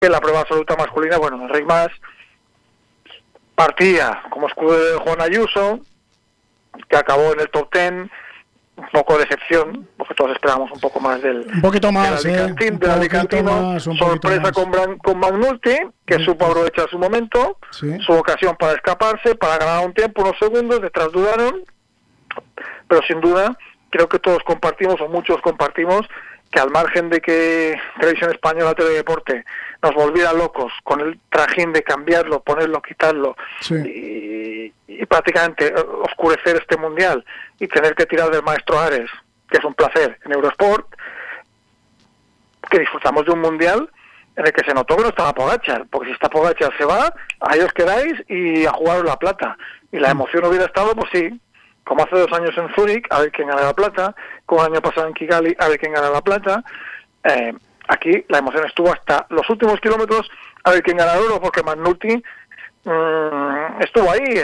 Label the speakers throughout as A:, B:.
A: en la prueba absoluta masculina, bueno, Enric Mas partía como escudero de Juan Ayuso, que acabó en el top 10, un poco de excepción, porque todos esperábamos un poco más del alicantino, sorpresa con McNulty, que supo aprovechar su momento, su ocasión para escaparse, para ganar un tiempo, unos segundos, detrás dudaron, pero sin duda creo que todos compartimos, o muchos compartimos, que al margen de que Televisión Española, Teledeporte, nos volviera locos con el trajín de cambiarlo, ponerlo, quitarlo, y prácticamente oscurecer este mundial y tener que tirar del maestro Ares, que es un placer, en Eurosport, que disfrutamos de un mundial en el que se notó que no estaba Pogačar, porque si está Pogačar se va, ahí os quedáis y a jugaros la plata. Y la emoción hubiera estado, pues sí, como hace 2 años en Zúrich, a ver quién gana la plata, como el año pasado en Kigali, a ver quién gana la plata. Aquí la emoción estuvo hasta los últimos kilómetros, a ver quién gana el oro, porque McNulty estuvo ahí,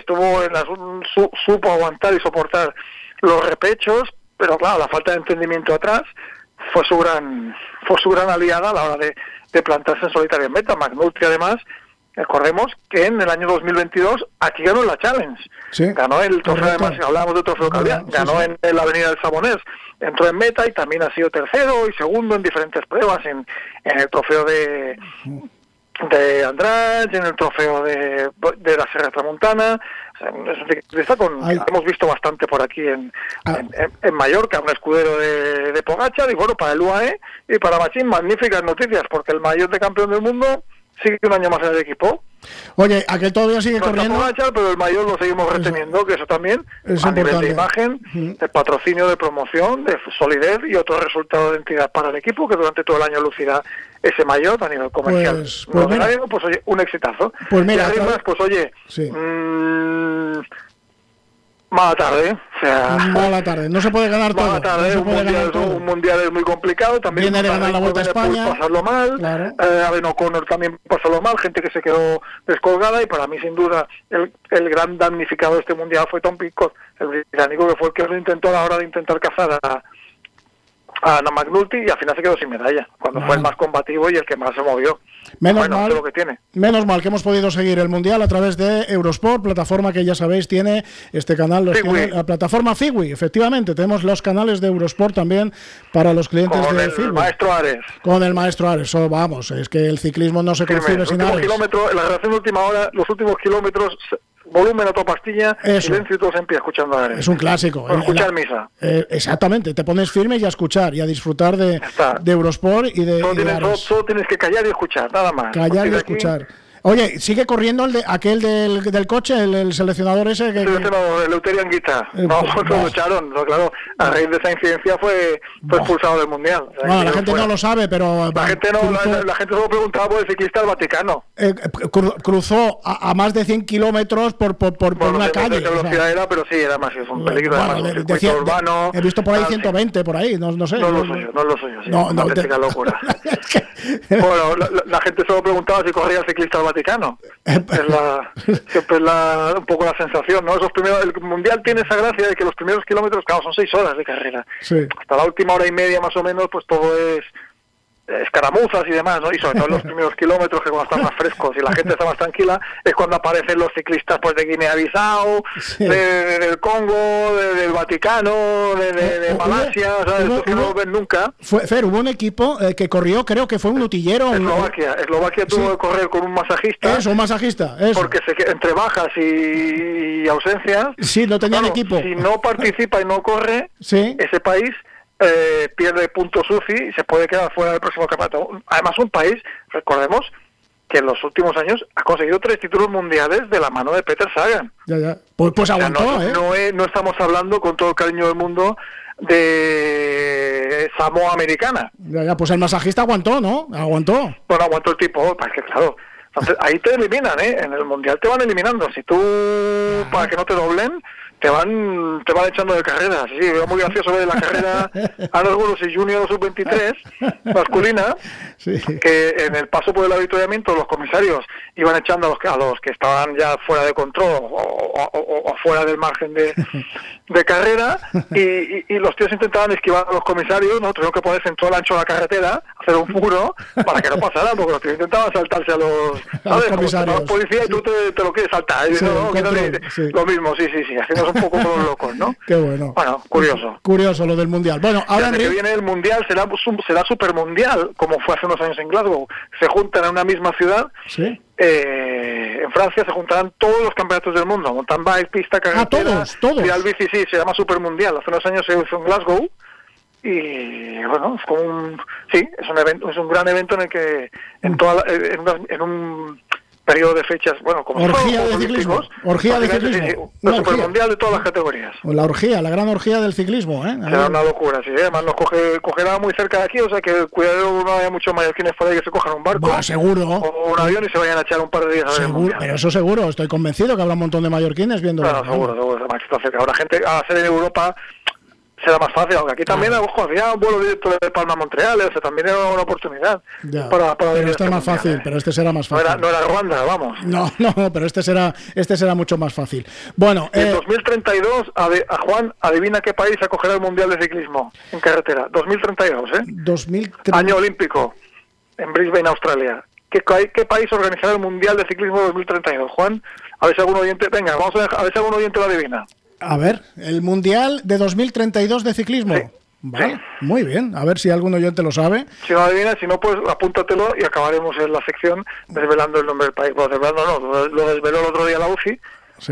A: supo aguantar y soportar los repechos, pero claro, la falta de entendimiento atrás fue su gran aliada a la hora de plantarse en solitario en meta. McNulty, además, recordemos que en el año 2022 aquí ganó la Challenge, ganó el trofeo, además hablábamos de trofeo Calviá, ganó en la Avenida del Sabonés, entró en meta y también ha sido tercero y segundo en diferentes pruebas, en el trofeo de Andrade, en el trofeo de la Serra Tramontana. Hemos visto bastante por aquí en Mallorca, un escudero de Pogačar, y bueno, para el UAE y para Machín, magníficas noticias, porque el maillot de campeón del mundo sigue un año más en el equipo.
B: Oye, aquel todavía sigue corriendo.
A: Pogačar, pero el maillot lo seguimos reteniendo, que eso también,
B: es
A: a
B: importante.
A: nivel de imagen, de patrocinio, de promoción, de solidez y otro resultado de entidad para el equipo, que durante todo el año lucirá ese maillot a nivel comercial. Pues oye, un exitazo.
B: Pues mira,
A: y además, pues oye, mala tarde, o sea...
B: Mala tarde, no se puede ganar todo.
A: Mala tarde, un mundial es muy complicado, también
B: viene de ganar la Vuelta a España.
A: Pasarlo mal,
B: claro.
A: Ben O'Connor también pasarlo mal, gente que se quedó descolgada, y para mí sin duda el gran damnificado de este mundial fue Tom Pidcock, el británico, que fue el que lo intentó a la hora de intentar cazar a McNulty, y al final se quedó sin medalla, cuando fue el más combativo y el que más se movió.
B: Menos mal que hemos podido seguir el mundial a través de Eurosport, plataforma que ya sabéis tiene este canal, tiene la plataforma Figui. Efectivamente, tenemos los canales de Eurosport también para los clientes de Figui. Con el maestro Ares. Vamos, es que el ciclismo no se concibe sin Ares.
A: La relación de última hora, los últimos kilómetros, volumen a toda pastilla, silencio y todos en pie escuchando a Ares.
B: Es un clásico.
A: Escuchar misa.
B: Exactamente, te pones firme y a escuchar y a disfrutar de Eurosport y de Ares.
A: Solo tienes que callar y escuchar, nada más.
B: Callar y escuchar. Oye, sigue corriendo aquel del coche, el seleccionador ese que...
A: el Eleuterio Anguita. Lo lucharon, claro, a raíz de esa incidencia fue expulsado del Mundial.
B: Bueno, la gente no lo sabe, pero...
A: La gente solo preguntaba por el ciclista del Vaticano.
B: Cruzó a más de 100 kilómetros por una calle.
A: No sé qué velocidad era, pero sí, era más, es un peligro, además, un circuito urbano.
B: He visto por ahí 1ente, por ahí, no sé.
A: No lo soy yo, sí, una auténtica locura. Bueno, la gente solo preguntaba si corría el ciclista del Vaticano. Siempre es un poco la sensación, ¿no? El mundial tiene esa gracia de que los primeros kilómetros, claro, son 6 horas de carrera. Hasta la última hora y media más o menos, pues todo es escaramuzas y demás, ¿no? Y sobre todo en los primeros kilómetros, que cuando están más frescos y la gente está más tranquila, es cuando aparecen los ciclistas pues de Guinea-Bissau, del Congo, del Vaticano, de Malasia, ¿sabes? Estos que no los ven nunca.
B: Hubo un equipo que corrió, creo que fue un utillero.
A: Eslovaquia tuvo que correr con un masajista.
B: Un masajista.
A: Porque entre bajas y ausencias.
B: Sí, no tenían equipo.
A: Si no participa y no corre, ese país pierde puntos UCI y se puede quedar fuera del próximo campeonato. Además, un país, recordemos, que en los últimos años ha conseguido 3 títulos mundiales de la mano de Peter Sagan.
B: Pues aguantó,
A: no estamos hablando, con todo el cariño del mundo, de Samoa americana.
B: Pues el masajista aguantó, ¿no? Aguantó
A: el tipo, es que claro, entonces, ahí te eliminan, en el mundial te van eliminando. Si tú, para que no te doblen, te van echando de carreras. Sí, veo muy gracioso ver la carrera a los Guros y Junior Sub-23 masculina, sí, que en el paso por el avituallamiento los comisarios iban echando a los que estaban ya fuera de control o fuera del margen de carrera, y los tíos intentaban esquivar a los comisarios, ¿no? Tuvieron que ponerse en todo el ancho de la carretera, hacer un muro para que no pasara, porque los tíos intentaban saltarse a los comisarios. Como policía y tú te lo quieres saltar. Sí, sí. Lo mismo, sí, haciendo un poco como los locos, ¿no?
B: Qué bueno.
A: Bueno, curioso.
B: Curioso lo del Mundial. Bueno, ahora
A: que viene el Mundial será supermundial, como fue hace unos años en Glasgow. Se juntan en una misma ciudad.
B: Sí.
A: En Francia se juntarán todos los campeonatos del mundo. Mountain bike, pista, carretera.
B: Todos.
A: Y al bici, sí, se llama supermundial. Hace unos años se hizo en Glasgow. Y bueno, es como es un gran evento en el que en un periodo de fechas, bueno, como
B: orgía de ciclismo. Orgía de ciclismo.
A: El supermundial de todas las categorías.
B: La gran orgía del ciclismo, ¿eh?
A: Será una locura, sí. Además nos cogerá muy cerca de aquí, o sea que cuidado, no haya muchos mallorquines por ahí que se cojan un barco.
B: Seguro.
A: O un avión y se vayan a echar un par de días a ver el mundial.
B: Pero eso seguro, estoy convencido que habrá un montón de mallorquines viendo.
A: Claro, seguro, además está cerca. Ahora gente a hacer en Europa será más fácil, aunque aquí también, ojo, había un vuelo directo de Palma a Montreal, o sea, también era una oportunidad para
B: pero este es más fácil, pero este será más fácil.
A: No era Ruanda, vamos.
B: No, pero este será mucho más fácil. Bueno,
A: en 2032, Juan, adivina qué país acogerá el Mundial de Ciclismo en carretera. 2032, ¿eh? Año olímpico, en Brisbane, Australia. ¿Qué país organizará el Mundial de Ciclismo 2032, Juan? A ver si algún oyente, venga, vamos a ver si algún oyente lo adivina.
B: A ver, el Mundial de 2032 de ciclismo. Sí. Vale, sí. Muy bien. A ver si algún oyente lo sabe.
A: Si no adivina, si no, pues apúntatelo y acabaremos en la sección desvelando el nombre del país. Bueno, lo desveló el otro día la UCI.
B: Sí.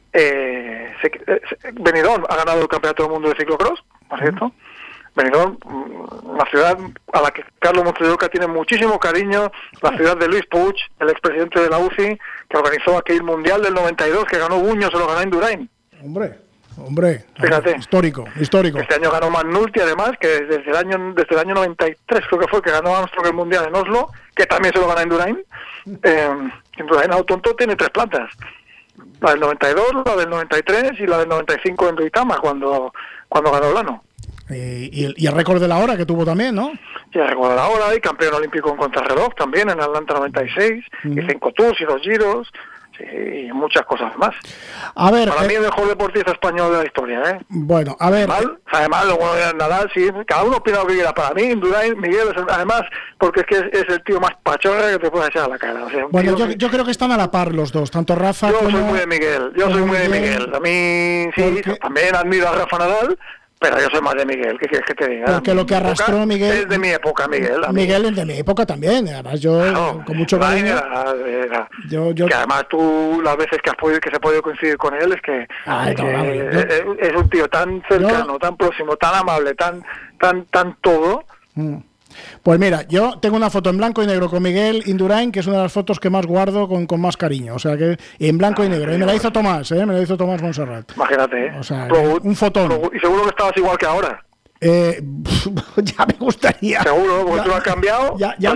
A: Benidorm ha ganado el Campeonato del Mundo de Ciclocross, ¿no es cierto? Benidorm, una ciudad a la que Carlos Monteroca tiene muchísimo cariño, la ciudad de Luis Puig, el expresidente de la UCI, que organizó aquel Mundial del 92, que ganó Buño, se lo ganó Indurain.
B: Hombre,
A: fíjate,
B: histórico.
A: Este año ganó McNulty, además, que desde el año 93 creo que fue, que ganó Armstrong el Mundial en Oslo, que también se lo gana Indurain. Indurain Autonto tiene 3 plantas, la del 92, la del 93 y la del 95 en Duitama, cuando ganó Lano.
B: Y el récord de la hora que tuvo también, ¿no?
A: Y el récord de la hora, y campeón olímpico en contrarreloj también en Atlanta 96, y 5 Tours y 2 Giros. Sí, y muchas cosas más.
B: A ver,
A: para mí el mejor deportista español de la historia, ¿eh?
B: Bueno, a ver.
A: Además, lo bueno de Nadal, sí, cada uno opina lo que quiera. Para mí, Indurain, Miguel, además, porque es que es el tío más pachorra que te puedes echar a la cara. O sea,
B: bueno, yo creo que están a la par los dos, tanto Rafa como...
A: Yo soy muy de Miguel. A mí, sí, también admiro a Rafa Nadal, pero yo soy más de Miguel, ¿qué quieres que te diga?
B: Porque lo que arrastró Miguel...
A: Es de mi época, Miguel.
B: Miguel es de mi época también, además yo con mucho cariño... Que
A: además tú, las veces que se ha podido coincidir con él, es que es un tío tan cercano, tan próximo, tan amable, tan todo...
B: Pues mira, yo tengo una foto en blanco y negro con Miguel Indurain, que es una de las fotos que más guardo con más cariño, o sea que en blanco y negro, y me la hizo Tomás, Monserrat.
A: Imagínate,
B: o sea, un fotón.
A: Y seguro que estabas igual que ahora.
B: Ya me gustaría.
A: Seguro, porque tú lo has cambiado.
B: Ya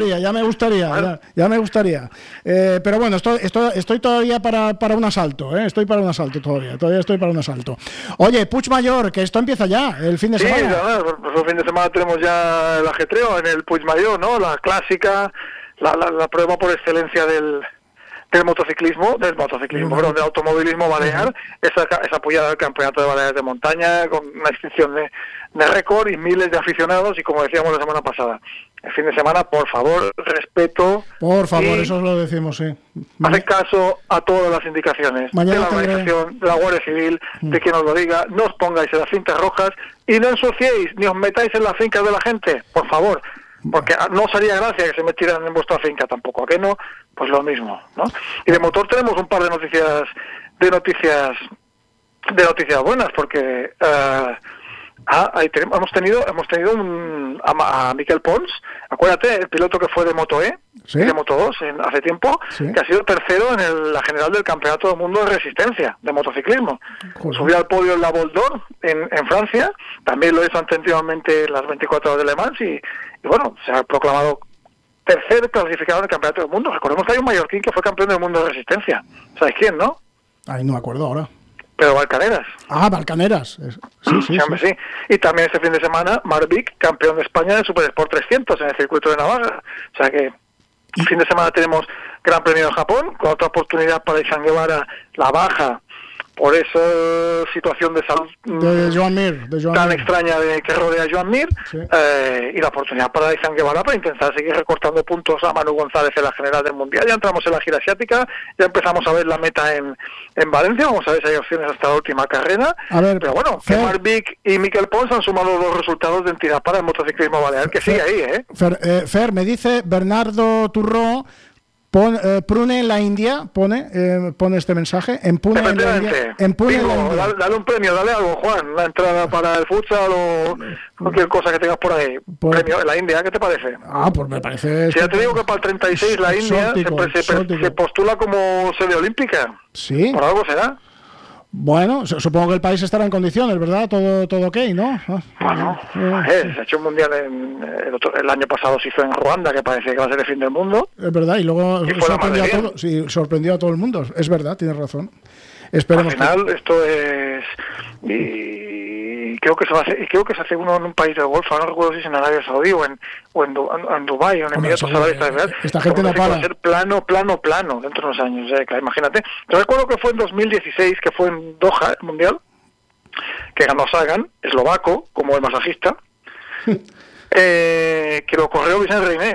B: me gustaría. Pero bueno, estoy todavía para un asalto, Estoy para un asalto todavía estoy para un asalto. Oye, Puigmayor, que esto empieza ya, el fin de semana.
A: Sí, pues el fin de semana tenemos ya el ajetreo en el Puigmayor, ¿no? La clásica, la prueba por excelencia del motociclismo, del automovilismo balear, es apoyada al Campeonato de Baleares de Montaña, con una inscripción de récord y miles de aficionados, y como decíamos la semana pasada, el fin de semana, por favor, respeto.
B: Por favor, eso lo decimos, sí.
A: Haced caso a todas las indicaciones de la organización, de la Guardia Civil, de quien os lo diga, no os pongáis en las cintas rojas y no ensuciéis, ni os metáis en las fincas de la gente, por favor. Porque no os haría gracia que se metieran en vuestra finca tampoco, ¿a qué no? Pues lo mismo, ¿no? Y de motor tenemos un par de noticias buenas, porque hemos tenido a Miquel Pons, acuérdate, el piloto que fue de Moto E, ¿sí? De Moto 2 hace tiempo, ¿sí? Que ha sido tercero en la general del Campeonato del Mundo de Resistencia, de motociclismo. Joder. Subió al podio en la Vol d'Or en Francia, también lo hizo anteriormente en las 24 horas de Le Mans, y bueno, se ha proclamado tercer clasificado en el Campeonato del Mundo. Recordemos que hay un mallorquín que fue campeón del mundo de Resistencia. ¿Sabes quién, no?
B: Ay, no me acuerdo ahora.
A: Pero Valcaneras.
B: Valcaneras. Sí.
A: Y también este fin de semana, Marvic, campeón de España de Super Sport 300 en el circuito de Navarra. O sea que el fin de semana tenemos Gran Premio de Japón, con otra oportunidad para Izan Guevara, la baja por esa situación de salud
B: de Joan Mir,
A: extraña que rodea a Joan Mir, y la oportunidad para Izan Guevara para intentar seguir recortando puntos a Manu González en la general del Mundial. Ya entramos en la gira asiática, ya empezamos a ver la meta en Valencia, vamos a ver si hay opciones hasta la última carrera. Pero bueno, Marvic y Miquel Pons han sumado los resultados de entidad para el motociclismo balear, que sigue ahí,
B: Fer, me dice Bernardo Turró, Pune en la India, pone este mensaje, en Pune en la India.
A: Dale un premio, dale algo, Juan, una entrada para el futsal o cualquier cosa que tengas por ahí. Premio en la India, ¿qué te parece?
B: Pues me parece...
A: Si ya te digo que para el 36 la India se postula como sede olímpica.
B: Sí.
A: Por algo será.
B: Bueno, supongo que el país estará en condiciones, ¿verdad? Todo ok, ¿no?
A: Bueno, se ha hecho un mundial el año pasado se hizo en Ruanda, que parece que va a ser el fin del mundo.
B: Es verdad, y luego sorprendió a todo el mundo. Es verdad, tienes razón. Esperemos.
A: Al final esto es... Y creo que se hace uno en un país del Golfo, no recuerdo si es en Arabia Saudí o en Dubái o en Emiratos Árabes, ¿verdad?
B: Esta gente no para.
A: Va a ser plano dentro de unos años, claro, imagínate. Yo recuerdo que fue en 2016, que fue en Doha, el Mundial, que ganó Sagan, eslovaco, como el masajista, que lo corrió Vicente Reynés.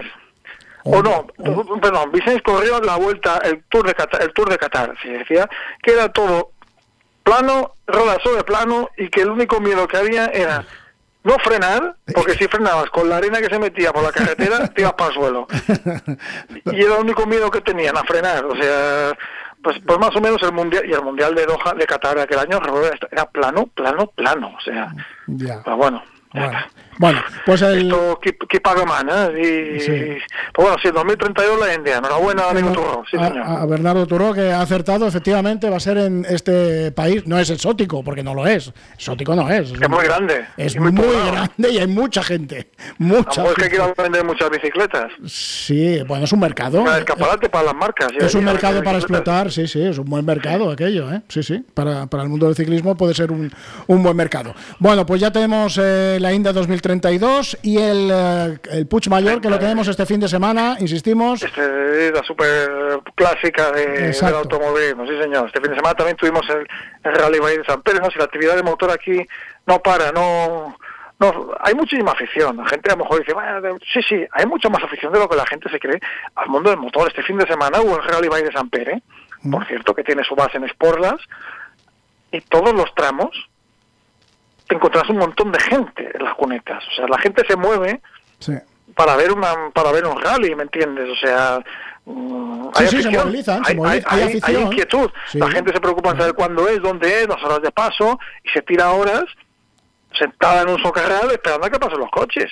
A: Perdón, Vicente corrió la vuelta, el Tour de Qatar, se decía que era todo plano, ruedas sobre plano, y que el único miedo que había era no frenar, porque si frenabas con la arena que se metía por la carretera, te ibas para el suelo. Y era el único miedo que tenían, a frenar. O sea, pues más o menos el mundial de Doha, de Qatar de aquel año, era plano. O sea, pero bueno.
B: Bueno, pues
A: esto keep man, pues bueno, sí, 2032 la India. Enhorabuena, amigo Turró. Sí, señor.
B: A Bernardo Turró, que ha acertado, efectivamente, va a ser en este país. No es exótico, porque no lo es. Exótico no es.
A: Es muy grande.
B: Es muy grande y hay mucha gente.
A: Es que quiero vender muchas bicicletas.
B: Sí, bueno, es un mercado.
A: Un escaparate para las marcas.
B: Es un mercado para explotar, sí, es un buen mercado aquello, Sí. Para el mundo del ciclismo puede ser un buen mercado. Bueno, pues ya tenemos la India 2032 y el Puigmayor, que lo tenemos este fin de semana, insistimos.
A: La super clásica del automovilismo, sí señor. Este fin de semana también tuvimos el Rally Bahía de San Pérez, ¿no? Si la actividad de motor aquí no para, no, hay muchísima afición. La gente a lo mejor dice, bueno, sí, hay mucha más afición de lo que la gente se cree al mundo del motor. Este fin de semana hubo el Rally Bahía de San Pérez, por cierto, que tiene su base en Esporlas, y todos los tramos te encontrarás un montón de gente en las cunetas. O sea, la gente se mueve para ver un rally, ¿me entiendes? O sea, hay afición,
B: se movilizan,
A: hay inquietud. Sí. La gente se preocupa en saber cuándo es, dónde es, las horas de paso, y se tira horas sentada en un socarral esperando a que pasen los coches.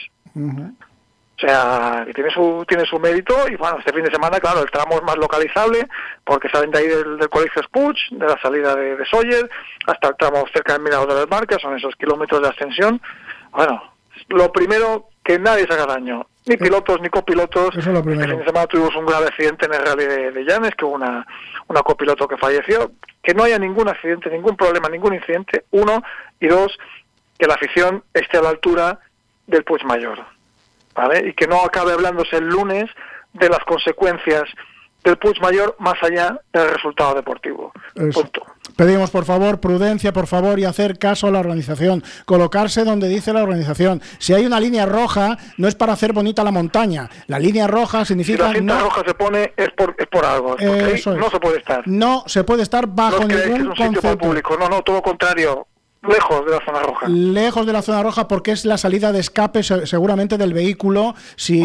A: O sea, que tiene su mérito. Y bueno, este fin de semana, claro, el tramo es más localizable porque salen de ahí del Colegio Puig, de la salida de Sóller, hasta el tramo cerca del Mirador de las Marcas, son esos kilómetros de ascensión. Bueno, lo primero, que nadie se haga daño, ni pilotos ni copilotos.
B: Eso es lo primero.
A: Este fin de semana tuvimos un grave accidente en el rally de Llanes, que hubo una copiloto que falleció. Que no haya ningún accidente, ningún problema, ningún incidente, uno, y dos, que la afición esté a la altura del Puigmayor, ¿vale? Y que no acabe hablándose el lunes de las consecuencias del Puigmayor más allá del resultado deportivo. Punto.
B: Pedimos, por favor, prudencia, por favor, y hacer caso a la organización. Colocarse donde dice la organización. Si hay una línea roja, no es para hacer bonita la montaña. La línea roja significa...
A: Si la cinta roja se pone, es por algo. No se puede estar.
B: No se puede estar bajo ningún concepto.
A: Público. No, todo lo contrario. Lejos de la zona roja.
B: Lejos de la zona roja, porque es la salida de escape seguramente del vehículo.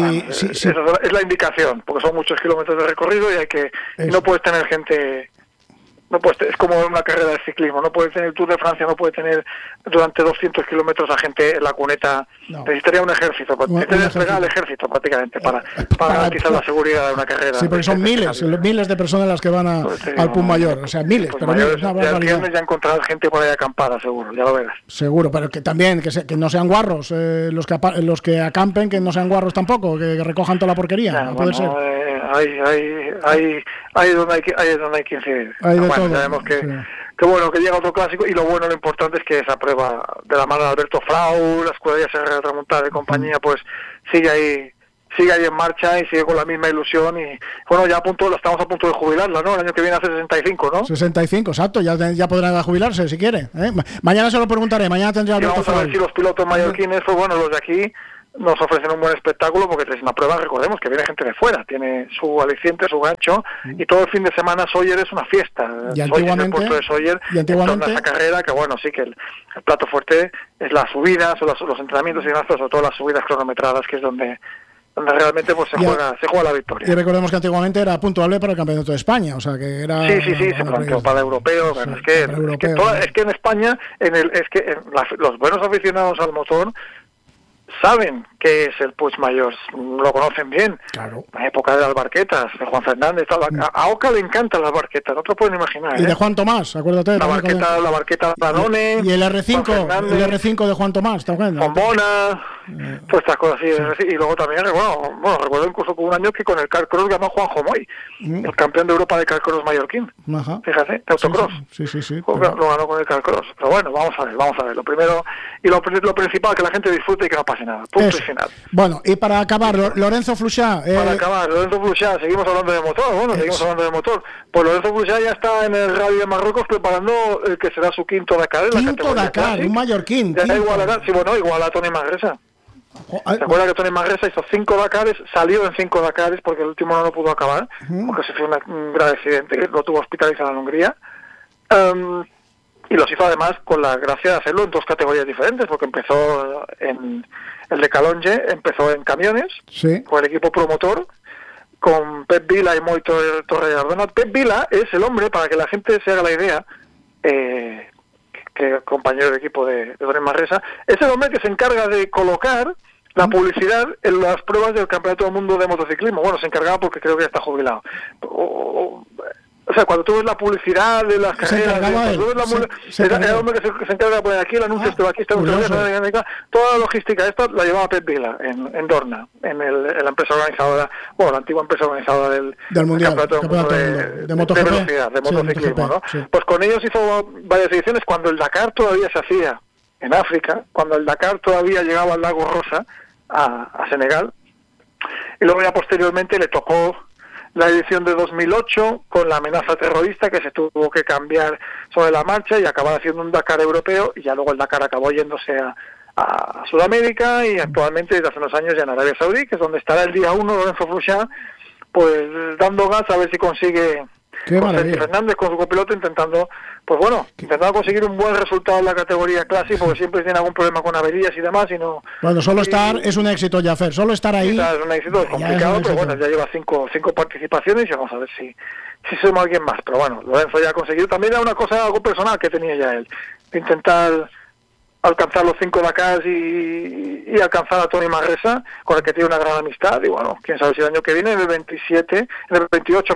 A: Es la indicación, porque son muchos kilómetros de recorrido y no puedes tener gente... es como una carrera de ciclismo, no puede tener el Tour de Francia, no puede tener durante 200 kilómetros a gente en la cuneta. No. Necesitaría un ejército, necesitaría el ejército prácticamente para garantizar la seguridad de una carrera.
B: Sí, porque son miles de personas las que van al Puigmayor, o sea, miles. Pero miles,
A: el viernes ya encontrarás gente por ahí acampada, seguro, ya lo verás.
B: Seguro, pero que también que no sean guarros, los que acampen, que no sean guarros tampoco, que recojan toda la porquería, no puede ser.
A: Ahí es donde hay que incidir. Sabemos que bueno que llega otro clásico, y lo importante es que esa prueba de la mano de Alberto Frau, la escudería Serra Tramontana y compañía, pues sigue ahí en marcha y sigue con la misma ilusión, y bueno, estamos a punto de jubilarla, ¿no? El año que viene hace 65, ¿no?
B: 65, exacto, ya podrán jubilarse si quiere, ¿eh? Mañana se lo preguntaré, mañana tendré Alberto
A: Frau. Vamos a ver si los pilotos mallorquines, pues bueno, los de aquí nos ofrecen un buen espectáculo, porque es una prueba, recordemos, que viene gente de fuera, tiene su aliciente, su gancho, y todo el fin de semana Sawyer es una fiesta.
B: Y antiguamente,
A: el puerto de Sawyer, esa carrera, que bueno, sí que el plato fuerte es las subidas, o los entrenamientos y demás, pero sobre todo las subidas cronometradas, que es donde realmente pues se juega la victoria.
B: Y recordemos que antiguamente era puntuable para el Campeonato de España, o sea que era...
A: Sí, se planteó para el europeo, pero es que en España, los buenos aficionados al motor saben que es el Puigmayor, lo conocen bien.
B: Claro.
A: La época de las barquetas, de Juan Fernández, a Oca le encantan las barquetas, no te lo pueden imaginar.
B: Y de Juan Tomás, acuérdate.
A: La barqueta Danone.
B: Y el R5 de Juan Tomás, ¿te acuerdas?
A: Bombona, todas estas cosas así. Y luego también, recuerdo incluso que un año que con el Carcross ganó Juanjo Moy, el campeón de Europa de Carcross mallorquín.
B: Ajá.
A: Fíjate, de autocross.
B: Sí.
A: Lo ganó con el Carcross. Pero bueno, vamos a ver. Lo primero y lo principal, que la gente disfrute y que no pase nada. Punto y final.
B: Bueno, y para acabar, Lorenzo Fluchá.
A: Lorenzo Fluchá, seguimos hablando de motor. Pues Lorenzo Fluchá ya está en el Rally de Marruecos preparando el que será su quinto Dakar.
B: Quinto Dakar, un mallorquín.
A: Igual a Tony Manresa. ¿Se acuerda que Tony Manresa hizo 5 Dakares, salió en 5 Dakares porque el último no lo pudo acabar, porque se fue un grave accidente, que lo tuvo hospitalizado en Hungría? Y los hizo además con la gracia de hacerlo en 2 categorías diferentes, porque empezó en el de Calonge, empezó en camiones, con el equipo promotor, con Pep Vila y Moi Torre-Ardona. Pep Vila es el hombre, para que la gente se haga la idea, que compañero de equipo de Tony Manresa, es el hombre que se encarga de colocar la publicidad en las pruebas del Campeonato del Mundo de Motociclismo. Bueno, se encargaba porque creo que ya está jubilado. O sea, cuando tú ves la publicidad de las carreras, era el hombre que se encarga de poner aquí el anuncio, aquí está toda la logística esta la llevaba Pep Vila en Dorna, en la empresa organizadora, la antigua empresa organizadora del
B: Mundial,
A: Campeonato de velocidad, de motociclismo, ¿no? Sí. Pues con ellos hizo varias ediciones cuando el Dakar todavía se hacía en África, cuando el Dakar todavía llegaba al Lago Rosa, a Senegal, y luego ya posteriormente le tocó la edición de 2008 con la amenaza terrorista, que se tuvo que cambiar sobre la marcha y acabar haciendo un Dakar europeo, y ya luego el Dakar acabó yéndose a Sudamérica, y actualmente desde hace unos años ya en Arabia Saudí, que es donde estará el día 1 Lorenzo Fluchá, pues dando gas a ver si consigue con Sergio Fernández, con su copiloto, intentando conseguir un buen resultado en la categoría Classic, porque siempre tiene algún problema con averías y demás, y no...
B: Bueno, solo estar es un éxito, Jaffer, solo estar ahí...
A: Es un éxito, es complicado, pero bueno, ya lleva 5 participaciones, y vamos a ver si suma alguien más. Pero bueno, Lorenzo ya ha conseguido, también era algo personal que tenía ya él, intentar alcanzar los 5 Dakar y alcanzar a Tony Manresa, con el que tiene una gran amistad, y bueno, quién sabe si el año que viene, en el 28,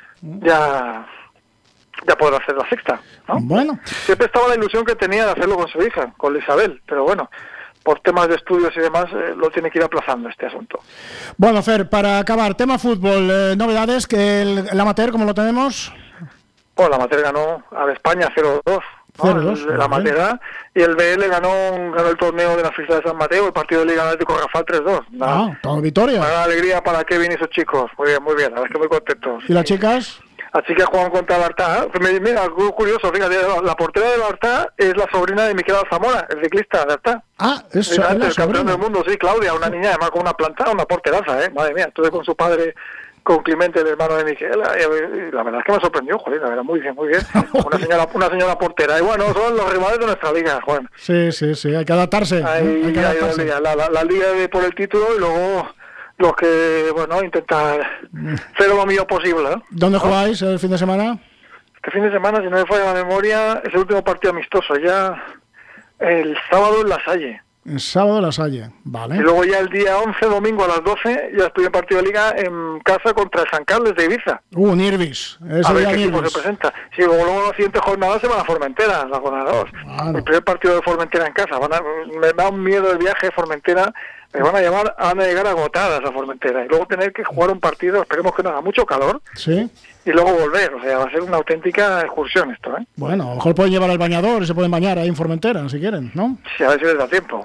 A: ya podrá hacer la sexta, ¿no?
B: Bueno.
A: Siempre estaba la ilusión que tenía de hacerlo con su hija, con Isabel, pero bueno, por temas de estudios y demás, lo tiene que ir aplazando este asunto.
B: Bueno, Fer, para acabar, tema fútbol, novedades, que el amateur, ¿cómo lo tenemos?
A: Pues el amateur ganó a España 0-2. La Amateur, y el BL ganó el torneo de la Fiesta de San Mateo, el partido de Liga Atlético Rafal 3-2.
B: Todo victoria.
A: Una alegría para Kevin y sus chicos. Muy bien, la verdad es que muy contentos.
B: ¿Y las chicas?
A: Las chicas juegan contra el Artá. Mira, algo curioso, fíjate, la portera del Artá es la sobrina de Miquel Alzamora, el ciclista de Artá.
B: Es el
A: campeón del mundo, sí, Claudia, una niña además con una planta, una porteraza, madre mía, estuve con su padre, con Clemente, el hermano de Miquela, y la verdad es que me sorprendió, joder, la verdad, muy bien. Una señora portera. Y bueno, son los rivales de nuestra liga, Juan.
B: Sí, hay que adaptarse.
A: La liga por el título, y luego los que, intentar hacer lo mío posible.
B: ¿Dónde jugáis el fin de semana?
A: Este fin de semana, si no me falla la memoria, es el último partido amistoso, ya el sábado en La Salle.
B: El sábado La Salle, vale.
A: Y luego ya el día 11, domingo a las 12, ya estoy en partido de liga en casa contra el San Carles de Ibiza.
B: Nirvis.
A: A ver qué equipo se presenta. Sí, luego la siguiente jornada se van a Formentera, la jornada 2. El primer partido de Formentera en casa. Me da un miedo el viaje de Formentera. Me van a llegar agotadas a Formentera. Y luego tener que jugar un partido, esperemos que no haga mucho calor.
B: Sí.
A: y luego volver. O sea, va a ser una auténtica excursión esto, ¿eh?
B: Bueno, a lo mejor pueden llevar al bañador y se pueden bañar ahí en Formentera, si quieren, ¿no?
A: Sí, a ver si les da tiempo.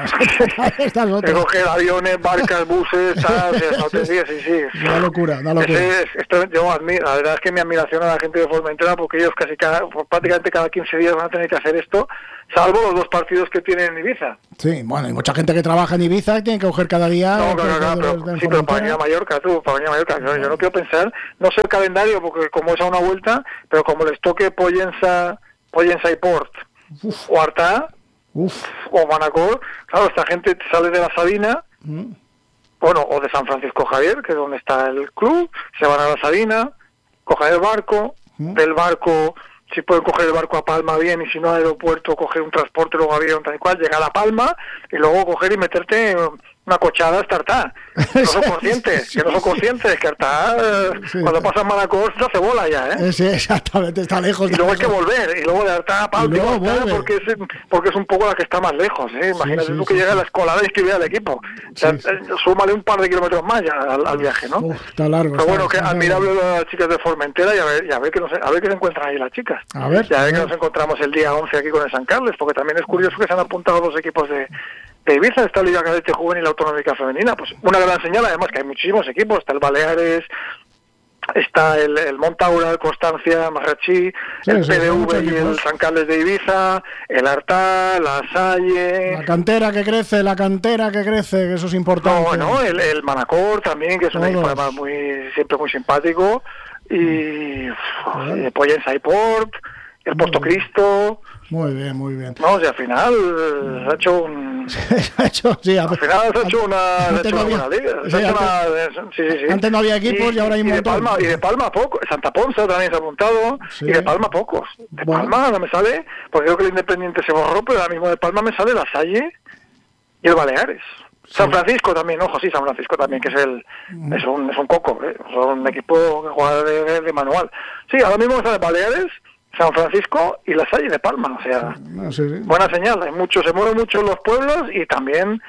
A: De coger aviones, barcas, buses, tal, o sea, sí.
B: Una locura.
A: Yo admiro, la verdad es que mi admiración a la gente de Formentera, porque ellos prácticamente cada 15 días van a tener que hacer esto, salvo los 2 partidos que tienen en Ibiza.
B: Sí, bueno, hay mucha gente que trabaja en Ibiza y tiene que coger cada día...
A: No, claro, pero para venir a Mallorca, yo no quiero pensar, no sé el calendario, porque como es a una vuelta, pero como les toque Pollença y Port, o Artà, o Manacor, claro, esta gente sale de la Sabina, bueno, o de San Francisco Javier, que es donde está el club, se van a la Sabina, cogen el barco, del barco... Si pueden coger el barco a Palma, bien, y si no al aeropuerto, coger un transporte, luego avión, tal y cual, llegar a Palma y luego coger y meterte una cochada hasta Artà. No son conscientes, que Artà, cuando pasan Manacor, se hace bola ya, ¿eh?
B: Sí, exactamente, está lejos.
A: Y luego hay que volver, y luego de Artà a Palma, porque es un poco la que está más lejos, ¿eh? Imagínate tú que llega a la escolada y inscribir al equipo. O sea, súmale un par de kilómetros más ya al viaje, ¿no?
B: Está largo.
A: Pero bueno, que admirable las chicas de Formentera y a ver qué se encuentran ahí las chicas. Ya ver que nos encontramos el día 11 aquí con el San Carles, porque también es curioso que se han apuntado 2 equipos de Ibiza, esta Liga Cadete Juvenil Autonómica Femenina. Pues una gran señal, además que hay muchísimos equipos, está el Baleares, está el Montaura, el Constancia, Marrachí, el PDV y el San Carles de Ibiza, el Artà, la Salle...
B: La cantera que crece, que eso es importante.
A: No, el Manacor también, que es un equipo además siempre muy simpático, y Pollença y Port, el Porto Cristo...
B: Muy bien.
A: No, o sea, al final se ha hecho un... al final se ha hecho una buena liga.
B: Antes no había equipos y ahora hay un montón.
A: Y de Palma poco. Santa Ponsa también se ha apuntado. Sí. Y de Palma pocos. De Palma no me sale, porque creo que el Independiente se borró, pero ahora mismo de Palma me sale la Salle y el Baleares. Sí. San Francisco también, San Francisco también, que es un coco, es un equipo que juega de manual. Sí, ahora mismo está de Baleares, San Francisco y la Salle de Palma, o sea, buena señal. Se mueven mucho los pueblos y también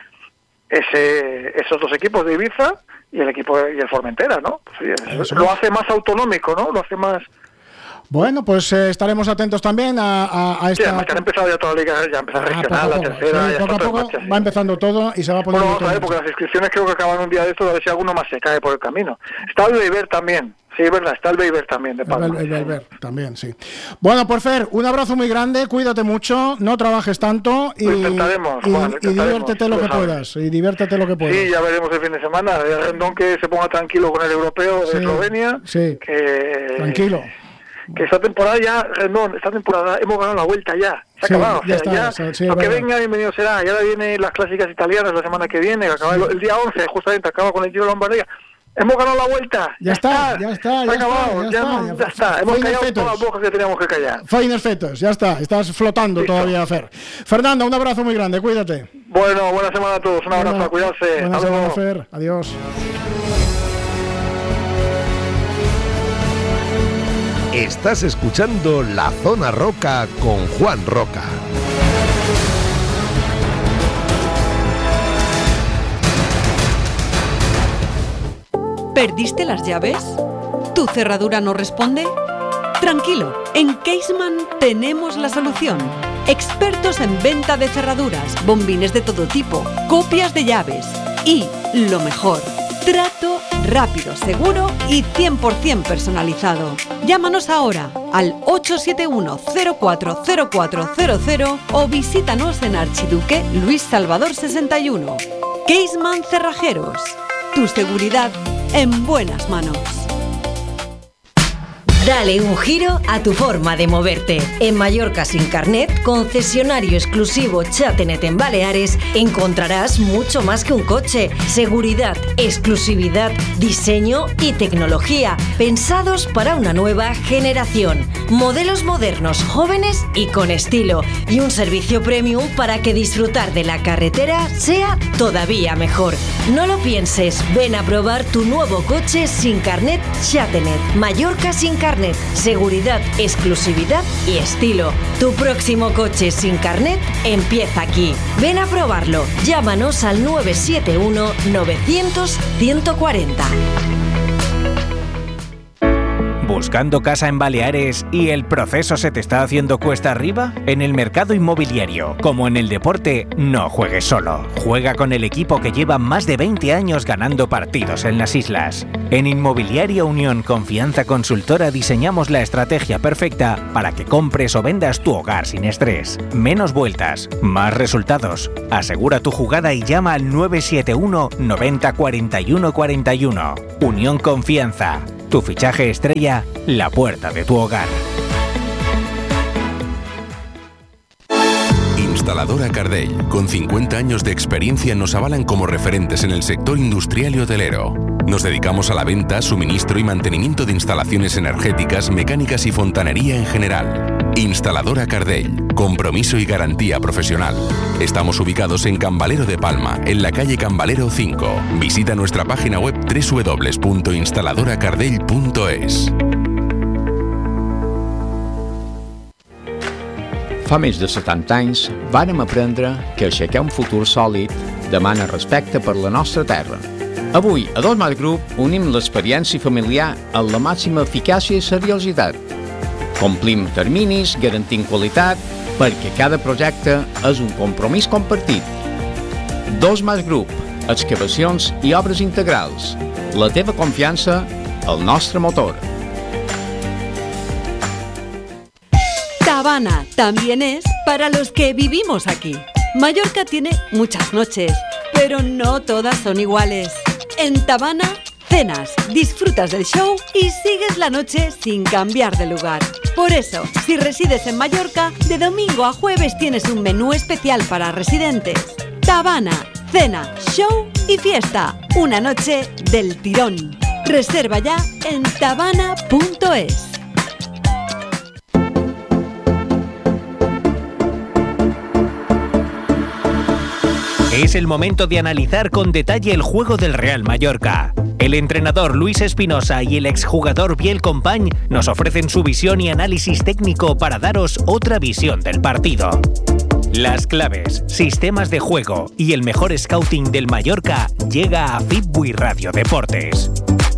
A: esos 2 equipos de Ibiza y el Formentera, ¿no? Pues, lo hace más autonómico, ¿no? Lo hace más...
B: Bueno, pues estaremos atentos también a esta...
A: Sí, además que han empezado ya toda la liga, ya empieza a regional, la tercera...
B: poco a poco va empezando todo y se va poniendo...
A: Bueno, vamos a ver, porque las inscripciones creo que acaban un día de estos, a ver si alguno más se cae por el camino. Está el Beiber también. Sí, es verdad, está el Beiber también de Palma.
B: El Beiber también, sí. Bueno, pues Fer, un abrazo muy grande, cuídate mucho, no trabajes tanto y,
A: intentaremos,
B: y diviértete lo que puedas.
A: Sí, ya veremos el fin de semana. El Rendón que se ponga tranquilo con el europeo de Eslovenia.
B: Sí, tranquilo.
A: Que esta temporada hemos ganado la vuelta ya. Se ha acabado. Lo que venga, bienvenido será. Y ahora vienen las clásicas italianas la semana que viene. El día 11, justamente, acaba con el Giro de Lombardía. Hemos ganado la vuelta.
B: Ya está.
A: Hemos callado todas las bocas que teníamos que callar.
B: Feiner fetos, ya está. Estás flotando todavía, Fer. Fernanda, un abrazo muy grande, cuídate.
A: Bueno, buena semana a todos. Un abrazo, a cuidarse.
B: Buena semana, Fer. Adiós.
C: Estás escuchando La Zona Roca con Juan Roca.
D: ¿Perdiste las llaves? ¿Tu cerradura no responde? Tranquilo, en Caseman tenemos la solución. Expertos en venta de cerraduras, bombines de todo tipo, copias de llaves y, lo mejor, trato rápido, seguro y 100% personalizado. Llámanos ahora al 871-040400 o visítanos en Archiduque Luis Salvador 61. Caseman Cerrajeros. Tu seguridad en buenas manos.
E: Dale un giro a tu forma de moverte. En Mallorca sin carnet, concesionario exclusivo Chatenet en Baleares, encontrarás mucho más que un coche. Seguridad, exclusividad, diseño y tecnología, pensados para una nueva generación. Modelos modernos, jóvenes y con estilo. Y un servicio premium para que disfrutar de la carretera sea todavía mejor. No lo pienses, ven a probar tu nuevo coche sin carnet Chatenet. Mallorca sin carnet. Seguridad, exclusividad y estilo. Tu próximo coche sin carnet empieza aquí. Ven a probarlo. Llámanos al 971 900 140.
F: ¿Buscando casa en Baleares y el proceso se te está haciendo cuesta arriba? En el mercado inmobiliario, como en el deporte, no juegues solo. Juega con el equipo que lleva más de 20 años ganando partidos en las islas. En Inmobiliaria Unión Confianza Consultora diseñamos la estrategia perfecta para que compres o vendas tu hogar sin estrés. Menos vueltas, más resultados. Asegura tu jugada y llama al 971 90 41 41. Unión Confianza. Tu fichaje estrella, la puerta de tu hogar.
G: Instaladora Cardell, con 50 años de experiencia, nos avalan como referentes en el sector industrial y hotelero. Nos dedicamos a la venta, suministro y mantenimiento de instalaciones energéticas, mecánicas y fontanería en general. Instaladora Cardell, compromiso y garantía profesional. Estamos ubicados en Can Valero de Palma, en la calle Can Valero 5. Visita nuestra página web www.instaladoracardell.es.
H: Fa més de 70 anys vàrem aprendre que aixecar un futur sòlid demana respecte per la nostra terra. Avui, a Dosmat Group, unim l'experiència familiar amb la màxima eficàcia i seriositat. Complim terminis, garantint qualitat, perquè cada projecte és un compromís compartit. Dosmat Group, excavacions i obres integrals. La teva confiança, el nostre motor.
D: Tabana también es para los que vivimos aquí. Mallorca tiene muchas noches, pero no todas son iguales. En Tabana, cenas, disfrutas del show y sigues la noche sin cambiar de lugar. Por eso, si resides en Mallorca, de domingo a jueves tienes un menú especial para residentes. Tabana, cena, show y fiesta. Una noche del tirón. Reserva ya en tabana.es.
F: Es el momento de analizar con detalle el juego del Real Mallorca. El entrenador Luis Espinosa y el exjugador Biel Company nos ofrecen su visión y análisis técnico para daros otra visión del partido. Las claves, sistemas de juego y el mejor scouting del Mallorca llega a Fitbui Radio Deportes.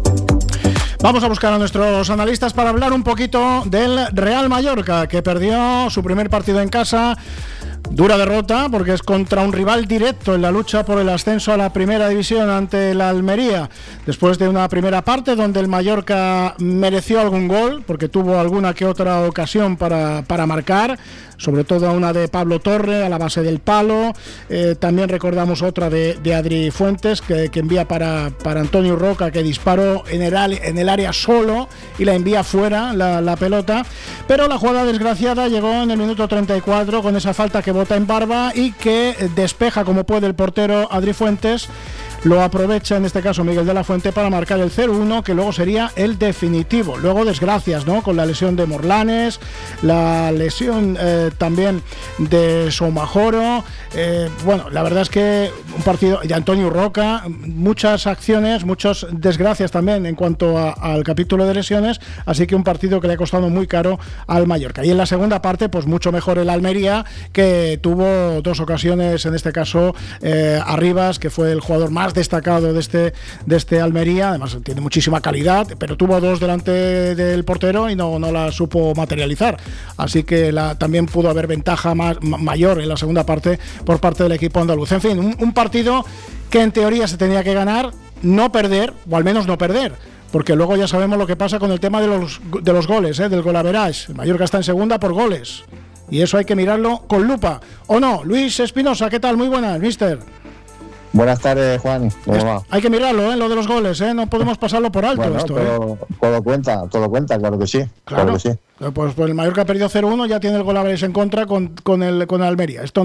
B: Vamos a buscar a nuestros analistas para hablar un poquito del Real Mallorca, que perdió su primer partido en casa. Dura derrota porque es contra un rival directo en la lucha por el ascenso a la primera división ante la Almería, después de una primera parte donde el Mallorca mereció algún gol porque tuvo alguna que otra ocasión para marcar, sobre todo una de Pablo Torre a la base del palo. También recordamos otra de Adri Fuentes que envía para Antonio Roca, que disparó en el área solo y la envía fuera la pelota, pero la jugada desgraciada llegó en el minuto 34 con esa falta que bota en Barba y que despeja como puede el portero Adri Fuentes. Lo aprovecha en este caso Miguel de la Fuente para marcar el 0-1, que luego sería el definitivo. Luego desgracias, ¿no? Con la lesión de Morlanes, la lesión también de Somajoro. Bueno, la verdad es que un partido de Antonio Roca, muchas acciones, muchas desgracias también en cuanto al capítulo de lesiones, así que un partido que le ha costado muy caro al Mallorca. Y en la segunda parte, pues mucho mejor el Almería, que tuvo dos ocasiones, en este caso Arribas, que fue el jugador más destacado de este Almería. Además tiene muchísima calidad, pero tuvo dos delante del portero y no la supo materializar, así que también pudo haber ventaja mayor en la segunda parte por parte del equipo andaluz. En fin, un partido que en teoría se tenía que ganar, no perder, o al menos no perder, porque luego ya sabemos lo que pasa con el tema de los goles, del gol average. El Mallorca está en segunda por goles y eso hay que mirarlo con lupa, ¿o no? Luis Espinosa, ¿qué tal? Muy buenas, mister.
I: Buenas tardes, Juan. ¿Cómo va?
B: Hay que mirarlo, lo de los goles, no podemos pasarlo por alto.
I: Bueno,
B: esto.
I: Todo cuenta, claro que sí.
B: Claro que sí. Pues el Mallorca ha perdido 0-1, ya tiene el gol average en contra con Almería. Esto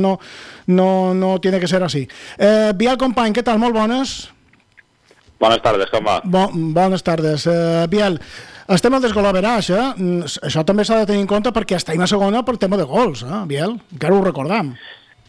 B: no tiene que ser así. Biel Company, ¿qué tal? Molt bones.
J: Buenas tardes, com va?
B: Bones tardes. Biel, estem al desgol average, Això també s'ha de tenir en compte perquè estem a segona per tema de gols, Biel? Encara ho recordam.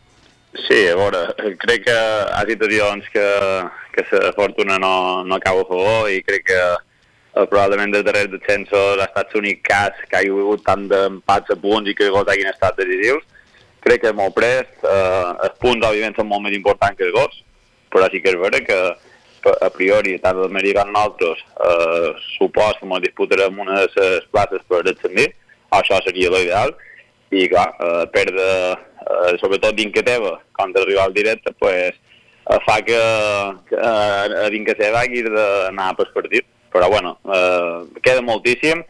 J: Sí, a veure, crec que hi ha situacions que la fortuna no acaba a favor i crec que probablement des darrers descensos ha estat l'únic cas que hi ha hagut tant d'empats a punts i que els gols hagin estat decisius. Crec que molt prest, els punts òbviament són molt més importants que els gols, però sí que és vera que a priori, tant l'Almeria com nosaltres, supos que ens disputarem unes places per ascendir, això seria l'ideal, i clar, perdre, sobretot dins que teva, contra el rival directe, pues, fa que a dins que teva haguis d'anar per partit. Però bueno, queda moltíssim.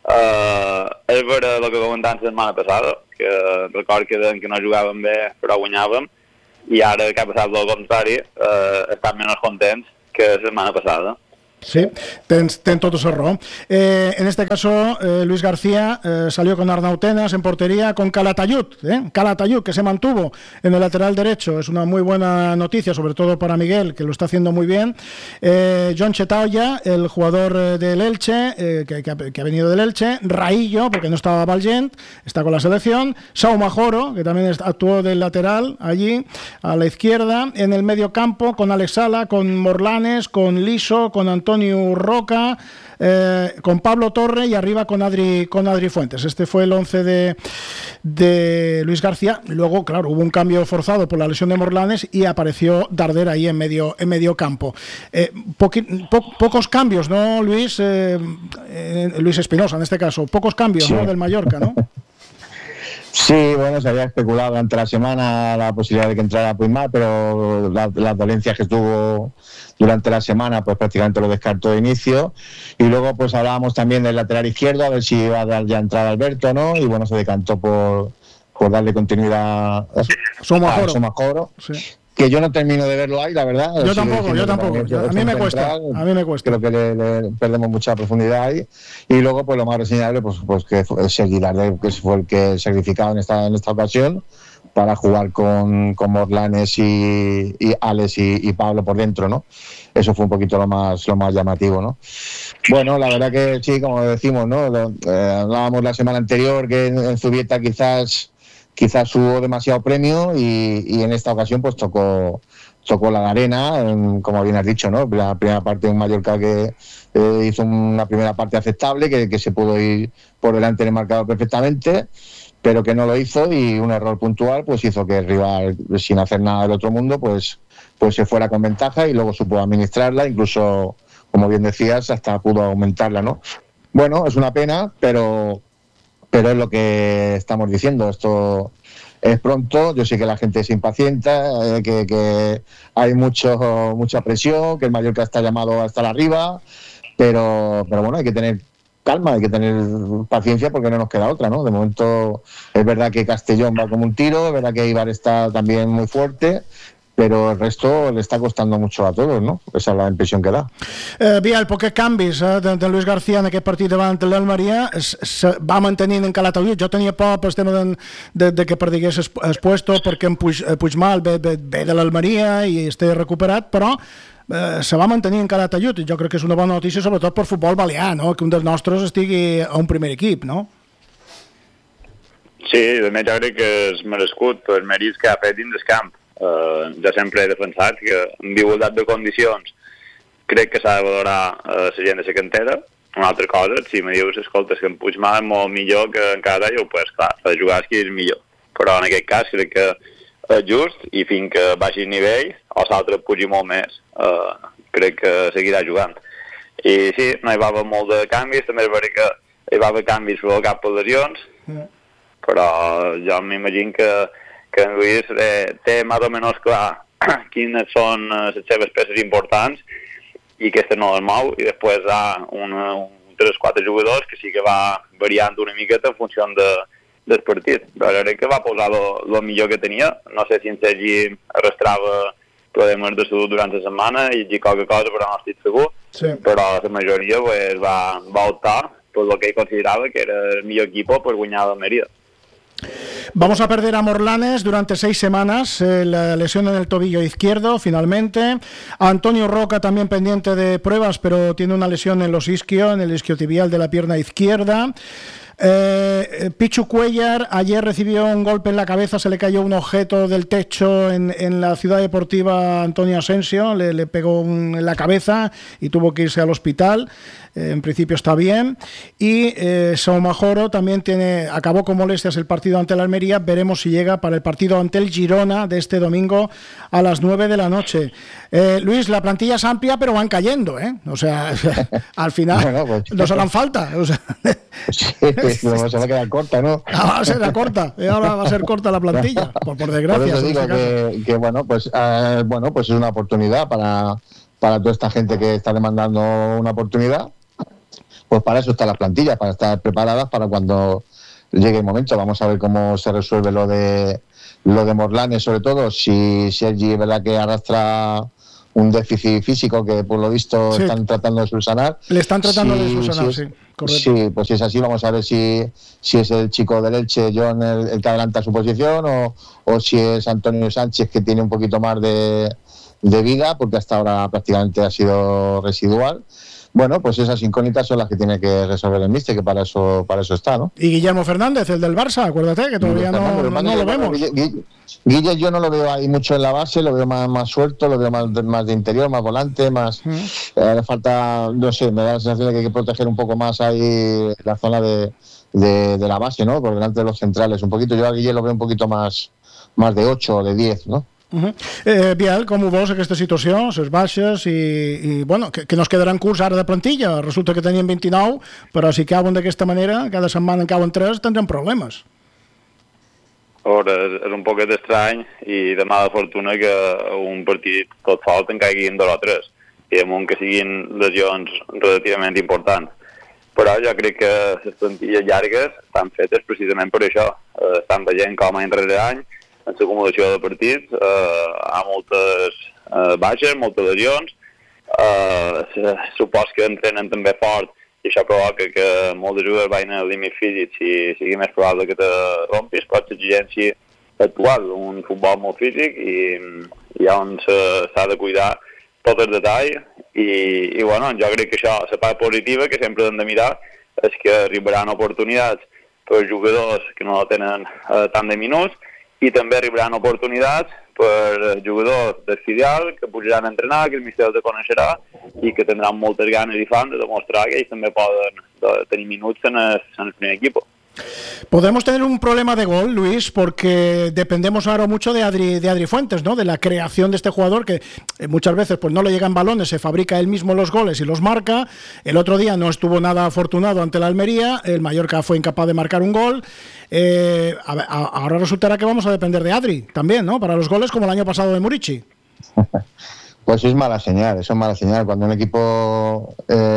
J: És vera el que comentàvem la setmana passada, que record que no jugàvem bé però guanyàvem, i ara que ha passat el contrari, estan menys contents que la setmana pasada.
B: Sí, tens toda esa razón. En este caso, Luis García salió con Arnautenas en portería, con Calatayud, que se mantuvo en el lateral derecho. Es una muy buena noticia, sobre todo para Miguel, que lo está haciendo muy bien. John Chetaoya, el jugador del Elche, que ha venido del Elche. Raillo, porque no estaba Valgent, está con la selección. Sau Majoro, que también actuó del lateral allí, a la izquierda. En el medio campo, con Alex Sala, con Morlanes, con Liso, con Antonio Roca, con Pablo Torre, y arriba con Adri Fuentes. Este fue el 11 de Luis García. Luego, claro, hubo un cambio forzado por la lesión de Morlanes y apareció Darder ahí en medio campo. Pocos cambios, ¿no, Luis? Luis Espinosa, en este caso. Pocos cambios, sí, ¿no?, del Mallorca, ¿no?
I: Sí, bueno, se había especulado durante la semana la posibilidad de que entrara Puigmal, pero las dolencias que tuvo durante la semana, pues prácticamente lo descartó de inicio. Y luego pues hablábamos también del lateral izquierdo, a ver si iba a dar ya entrada Alberto, ¿no? Y bueno, se decantó por darle continuidad a Somajoro. Sí. Que yo no termino de verlo ahí, la verdad.
B: Yo tampoco. A mí me cuesta.
I: Creo que le perdemos mucha profundidad ahí. Y luego, pues lo más reseñable, pues que fue Sergi Darder, que fue el que sacrificado en esta ocasión para jugar con Morlanes y Alex y Pablo por dentro, ¿no? Eso fue un poquito lo más llamativo, ¿no? Bueno, la verdad que sí, como decimos, ¿no? Hablábamos la semana anterior que en Zubieta quizás hubo demasiado premio y en esta ocasión pues tocó la de arena, como bien has dicho, ¿no? La primera parte de un Mallorca que hizo una primera parte aceptable, que se pudo ir por delante en el marcador perfectamente, pero que no lo hizo, y un error puntual pues hizo que el rival, sin hacer nada del otro mundo, pues se fuera con ventaja y luego supo administrarla, incluso, como bien decías, hasta pudo aumentarla, ¿no? Bueno, es una pena, pero es lo que estamos diciendo. Esto es pronto. Yo sé que la gente se impacienta, que hay mucha presión, que el Mallorca está llamado a estar arriba, pero bueno, hay que tener calma, hay que tener paciencia, porque no nos queda otra, ¿no? De momento es verdad que Castellón va como un tiro, es verdad que Eibar está también muy fuerte, però el resto le està costant mucho a tots, no? Esa és la impressió que da.
B: Biel, pocs canvis de Luis García en aquest partit davant l'Almeria. Se va mantenint en Calatayud. Jo tenia por pel tema de que perdigués el puesto, perquè en Puigmal ve de l'Almeria i esté recuperat, però se va mantenir en Calatayud, i jo crec que és una bona notícia, sobretot per futbol balear, no? Que un dels nostres estigui a un primer equip, no?
J: Sí, també jo crec que és merescut per mèrits que ha fet dins del camp. Jo sempre he defensat que en igualtat de condicions crec que s'ha de valorar la gent de la cantera. Una altra cosa, si me dius, escolta, que en Puigmal és molt millor que en Calatayud, pues clar, s'ha de jugar qui és millor. Però en aquest cas crec que és just, i fins que baixi el nivell o l'altre pugi molt més, crec que seguirà jugant. I sí, no hi va haver molt de canvis, també és veritat que hi va haver canvis per cap de lesions, però jo m'imagino que en Luis té més o menys clar quines són les seves peces importants i aquestes no les mou, i després hi ha 3-4 jugadors que sí que va variant una miqueta en funció del partit. Però crec que va posar el millor que tenia. No sé si en Sergi arrastrava problemes de salut durant la setmana i qualque cosa, però no estic segur. Sí. Però la majoria pues, va optar per el que ell considerava que era el millor equip per guanyar l'Almeria.
B: Vamos a perder a Morlanes durante 6 semanas, la lesión en el tobillo izquierdo finalmente. A Antonio Roca también pendiente de pruebas, pero tiene una lesión en el isquiotibial de la pierna izquierda. Pichu Cuellar ayer recibió un golpe en la cabeza, se le cayó un objeto del techo en la Ciudad Deportiva Antonio Asensio, le pegó en la cabeza y tuvo que irse al hospital. En principio está bien. Y Saumajoro también acabó con molestias el partido ante el Almería. Veremos si llega para el partido ante el Girona de este domingo a las 9 de la noche. Luis, la plantilla es amplia, pero van cayendo, ¿eh? O sea, al final nos harán falta. O sea,
I: se va a quedar corta, ¿no?
B: Ahora se queda corta. Ahora va a ser corta la plantilla, por desgracia.
I: Por eso digo que pues es una oportunidad para toda esta gente que está demandando una oportunidad. Pues para eso están las plantillas, para estar preparadas para cuando llegue el momento. Vamos a ver cómo se resuelve lo de Morlanes, sobre todo, si Sergi es verdad que arrastra un déficit físico que por lo visto están tratando de subsanar.
B: Le están tratando de subsanar, sí, correcto.
I: Sí, pues si es así, vamos a ver si es el chico del Elche, John, el que adelanta su posición, o si es Antonio Sánchez, que tiene un poquito más de vida, porque hasta ahora prácticamente ha sido residual. Bueno, pues esas incógnitas son las que tiene que resolver el míster, que para eso está, ¿no?
B: Y Guillermo Fernández, el del Barça, acuérdate, que todavía no lo vemos.
I: Guille yo no lo veo ahí mucho en la base, lo veo más suelto, lo veo más de interior, más volante, más... le falta, no sé, me da la sensación de que hay que proteger un poco más ahí la zona de la base, ¿no? Por delante de los centrales, un poquito. Yo a Guille lo veo un poquito más de 8 o de 10, ¿no?
B: Biel, com ho veus aquesta situació, les baixes i bueno, que no es quedaran curts ara de plantilla? Resulta que tenien 29, però si cauen d'aquesta manera, cada setmana en cauen 3, tindrem problemes.
J: És un poquet estrany i de mala fortuna que un partit tot sol te'n caiguin 2 o 3 i damunt que siguin lesions relativament importants. Però jo crec que les plantilles llargues estan fetes precisament per això. Estan veient com any rere any en l'acumulació de partits, hi ha moltes baixes, moltes lesions, supos que entrenen també fort i això provoca que molts jugadors vagin al límit físic i sigui més probable que te rompis, pot ser exigència actual, un futbol molt físic i on s'ha de cuidar tot el detall i bueno, jo crec que això, la part positiva que sempre hem de mirar és que arribaran oportunitats per jugadors que no tenen tant de minuts i també arribaran oportunitats per jugadors del filial que pujaran a entrenar, que el míster els coneixerà i que tindran moltes ganes i fans de demostrar que ells també poden tenir minuts en el primer equip.
B: Podemos tener un problema de gol, Luis, porque dependemos ahora mucho de Adri Fuentes, ¿no? De la creación de este jugador que muchas veces pues no le llegan balones, se fabrica él mismo los goles y los marca. El otro día no estuvo nada afortunado ante la Almería, el Mallorca fue incapaz de marcar un gol. Ahora resultará que vamos a depender de Adri también, ¿no? Para los goles como el año pasado de Murici.
I: Pues es mala señal, eso es mala señal. Cuando un equipo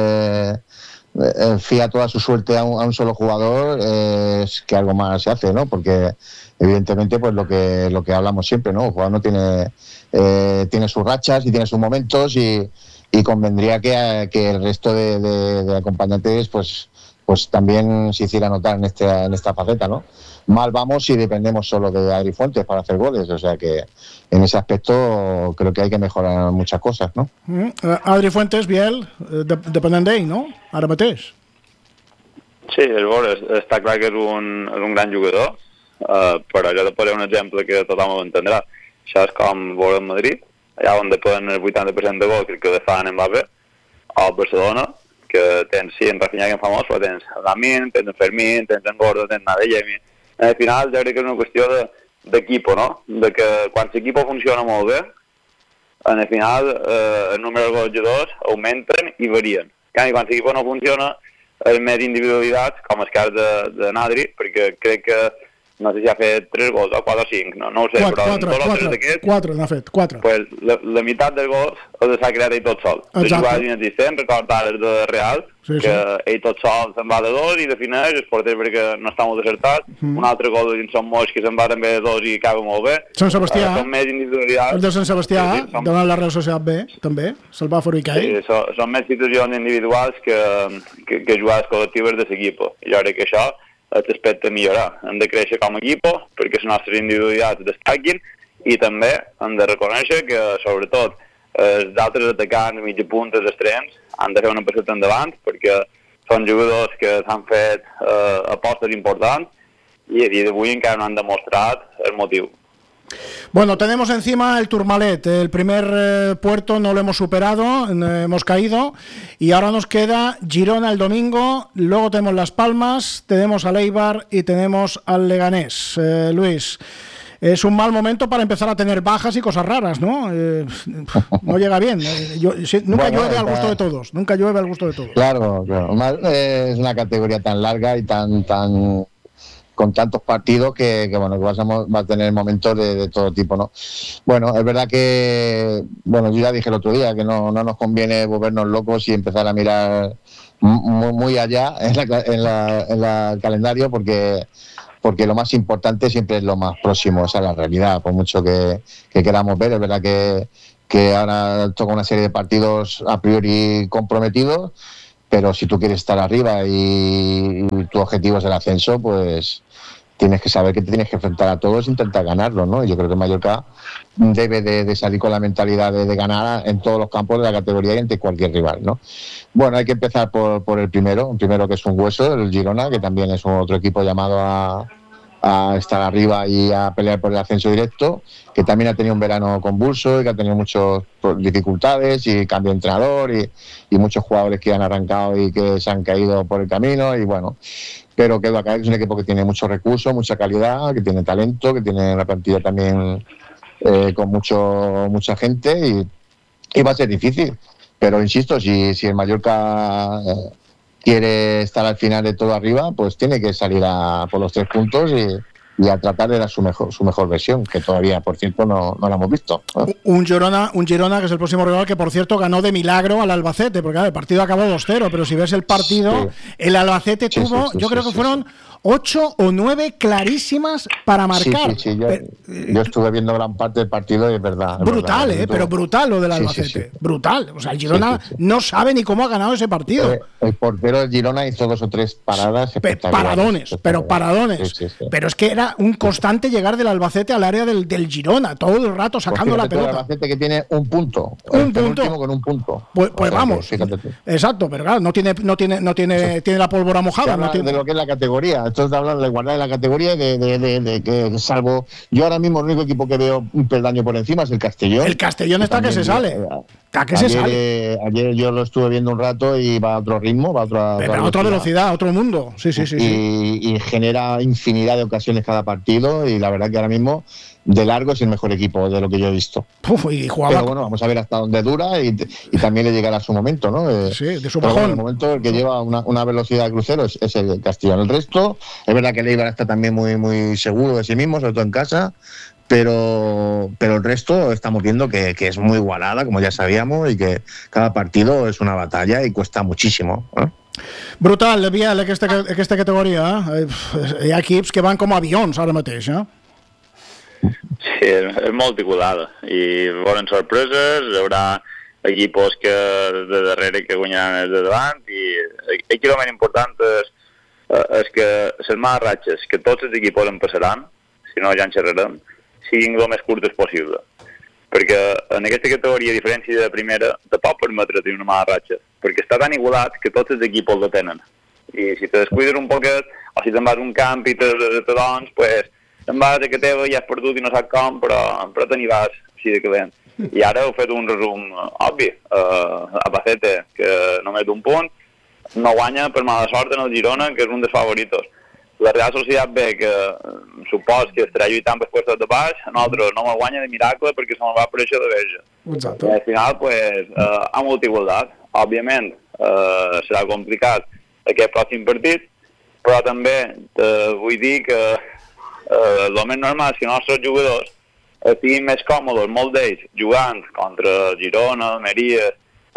I: fía toda su suerte a un solo jugador, es que algo más se hace, ¿no? Porque evidentemente pues lo que hablamos siempre, ¿no? El jugador no tiene sus rachas y tiene sus momentos y convendría que el resto de acompañantes pues también se hiciera notar en esta faceta, ¿no? Mal vamos si dependemos solo de Adri Fuentes para hacer goles, o sea que en ese aspecto creo que hay que mejorar muchas cosas, ¿no?
B: Adri Fuentes, Biel, dependent d'ell, no? Ara mateix.
J: Sí, està clar que és un gran jugador, però jo te posaré un exemple que tothom ho entendrà. Això és com veure el Madrid, allà on depèn el 80% de gol, crec que de fan Mbappé, o el Barcelona, que tens, sí, en Rafinha que en famós, però tens en Lamin, tens en Fermín, tens en Gordo, tens Nadellemi. Al final jo crec que és una qüestió d'equipo, no? De que quan l'equip funciona molt bé, al final el número de golejadors augmenten i varien. Quan l'equip no funciona, és més individualitats, com el cas de Nadri, perquè crec que no sé si ha fet 3 gols o 4 o 5, no ho sé, però en tots els 3 d'aquests...
B: 4 n'ha fet, 4.
J: Pues la meitat dels gols els s'ha creat ell tot sol. De jugades inexistents, record ara de Real, que ell tot sol se'n va de 2 i defineix, es porter perquè no està molt acertat, un altre gol de Sant Moix que se'n va també de 2 i acaba molt bé.
B: Sant Sebastià,
J: són més individualitats.
B: el de Sant Sebastià, davant la Real Societat B, també, se'l va fabricar ell.
J: Sí, són més situacions individuals que jugades col·lectives de l'equip. I jo crec que això l'aspecte a millorar. Hem de créixer com a equip perquè les nostres individualitats destaquin i també hem de reconèixer que, sobretot, els altres atacants, mitja puntes, extrems, han de fer una passeta endavant perquè són jugadors que s'han fet apostes importants i a dia d'avui encara no han demostrat el motiu.
B: Bueno, tenemos encima el Tourmalet, el primer puerto no lo hemos superado, hemos caído y ahora nos queda Girona el domingo, luego tenemos Las Palmas, tenemos al Eibar y tenemos al Leganés. Luis, es un mal momento para empezar a tener bajas y cosas raras, ¿no? No llega bien. Nunca llueve al gusto de todos, nunca llueve al gusto de todos.
I: Claro. Es una categoría tan larga y tan con tantos partidos que va a tener momentos de todo tipo, ¿no? Bueno, es verdad que, yo ya dije el otro día que no nos conviene volvernos locos y empezar a mirar muy allá en el calendario porque lo más importante siempre es lo más próximo, esa es la realidad, por mucho que queramos ver. Es verdad que ahora toca una serie de partidos a priori comprometidos, pero si tú quieres estar arriba y tu objetivo es el ascenso, pues tienes que saber que te tienes que enfrentar a todos e intentar ganarlo, ¿no? Yo creo que Mallorca debe de salir con la mentalidad de ganar en todos los campos de la categoría y ante cualquier rival, ¿no? Bueno, hay que empezar por el primero que es un hueso, el Girona, que también es otro equipo llamado a estar arriba y a pelear por el ascenso directo, que también ha tenido un verano convulso y que ha tenido muchas dificultades y cambio de entrenador y muchos jugadores que han arrancado y que se han caído por el camino y bueno, pero que es un equipo que tiene muchos recursos, mucha calidad, que tiene talento, que tiene una plantilla también con mucha gente y va a ser difícil, pero insisto, si el Mallorca quiere estar al final de todo arriba, pues tiene que salir por los 3 puntos y a tratar de dar su mejor versión, que todavía, por cierto, no la hemos visto.
B: Un Girona que es el próximo rival, que por cierto ganó de milagro al Albacete, porque el partido acabó 2-0, pero si ves el partido, el Albacete tuvo, yo creo que fueron 8 o 9 clarísimas para marcar.
I: Sí. Yo estuve viendo gran parte del partido y es verdad.
B: Brutal, pero brutal lo del Albacete. Brutal. O sea, el Girona no sabe ni cómo ha ganado ese partido.
I: El portero del Girona hizo 2 o 3 paradas espectaculares. Paradones. Pero es que era un constante llegar del Albacete al área del Girona, todo el rato sacando la pelota. El Albacete que tiene un punto.
B: Último
I: con un punto.
B: Pues vamos. Exacto, pero claro, no tiene la pólvora mojada.
I: De lo que es la categoría. Entonces hablan de guardar la categoría de que salvo yo ahora mismo el único equipo que veo un peldaño por encima es el Castellón.
B: El Castellón está que se sale.
I: Ayer yo lo estuve viendo un rato y va a otro ritmo, va a
B: otra velocidad, a otro mundo. Sí.
I: Y genera infinidad de ocasiones cada partido y la verdad que ahora mismo de largo es el mejor equipo de lo que yo he visto. Pero bueno, vamos a ver hasta dónde dura y también le llegará su momento, ¿no?
B: De su bajón.
I: En el momento el que lleva una velocidad de crucero es el Castellón. El resto, es verdad que el Eibar está también muy, muy seguro de sí mismo, sobre todo en casa, pero el resto estamos viendo que es muy igualada, como ya sabíamos, y que cada partido es una batalla y cuesta muchísimo, ¿eh?
B: Brutal, Biel, aquesta categoria. Hi ha equips que van com avions ara mateix, eh?
J: Sí, és molt igualada i volen sorpreses, hi haurà equipos que de darrere que guanyaran els de davant i aquí el més important és que les males ratxes que tots els equipos en passaran, si no ja en xerrarem, siguin el més curtes possible. Perquè en aquesta categoria, a diferència de primera, te pot permetre tenir una mala ratxa, perquè està tan igualat que tots els equipos la tenen. I si te descuides un poquet, o si te'n vas a un camp i te doncs, pues te'n vas a que teva i has perdut i no saps com, però te n'hi vas així de calent. I ara heu fet un resum obvi. Albacete, que només d'un punt, no guanya per mala sort en el Girona, que és un dels favoritos. La Real Societat B, que supos que estarà lluitant per puestos de baix, nosaltres no me guanya de miracle perquè se me'n va aparèixer de veja.
B: Exacte.
J: I al final, pues, ha molta igualtat. Òbviament, serà complicat aquest pròxim partit, però també vull dir que el més normal és que els nostres jugadors estiguin més còmodes, molts d'ells, jugant contra Girona, Almeria,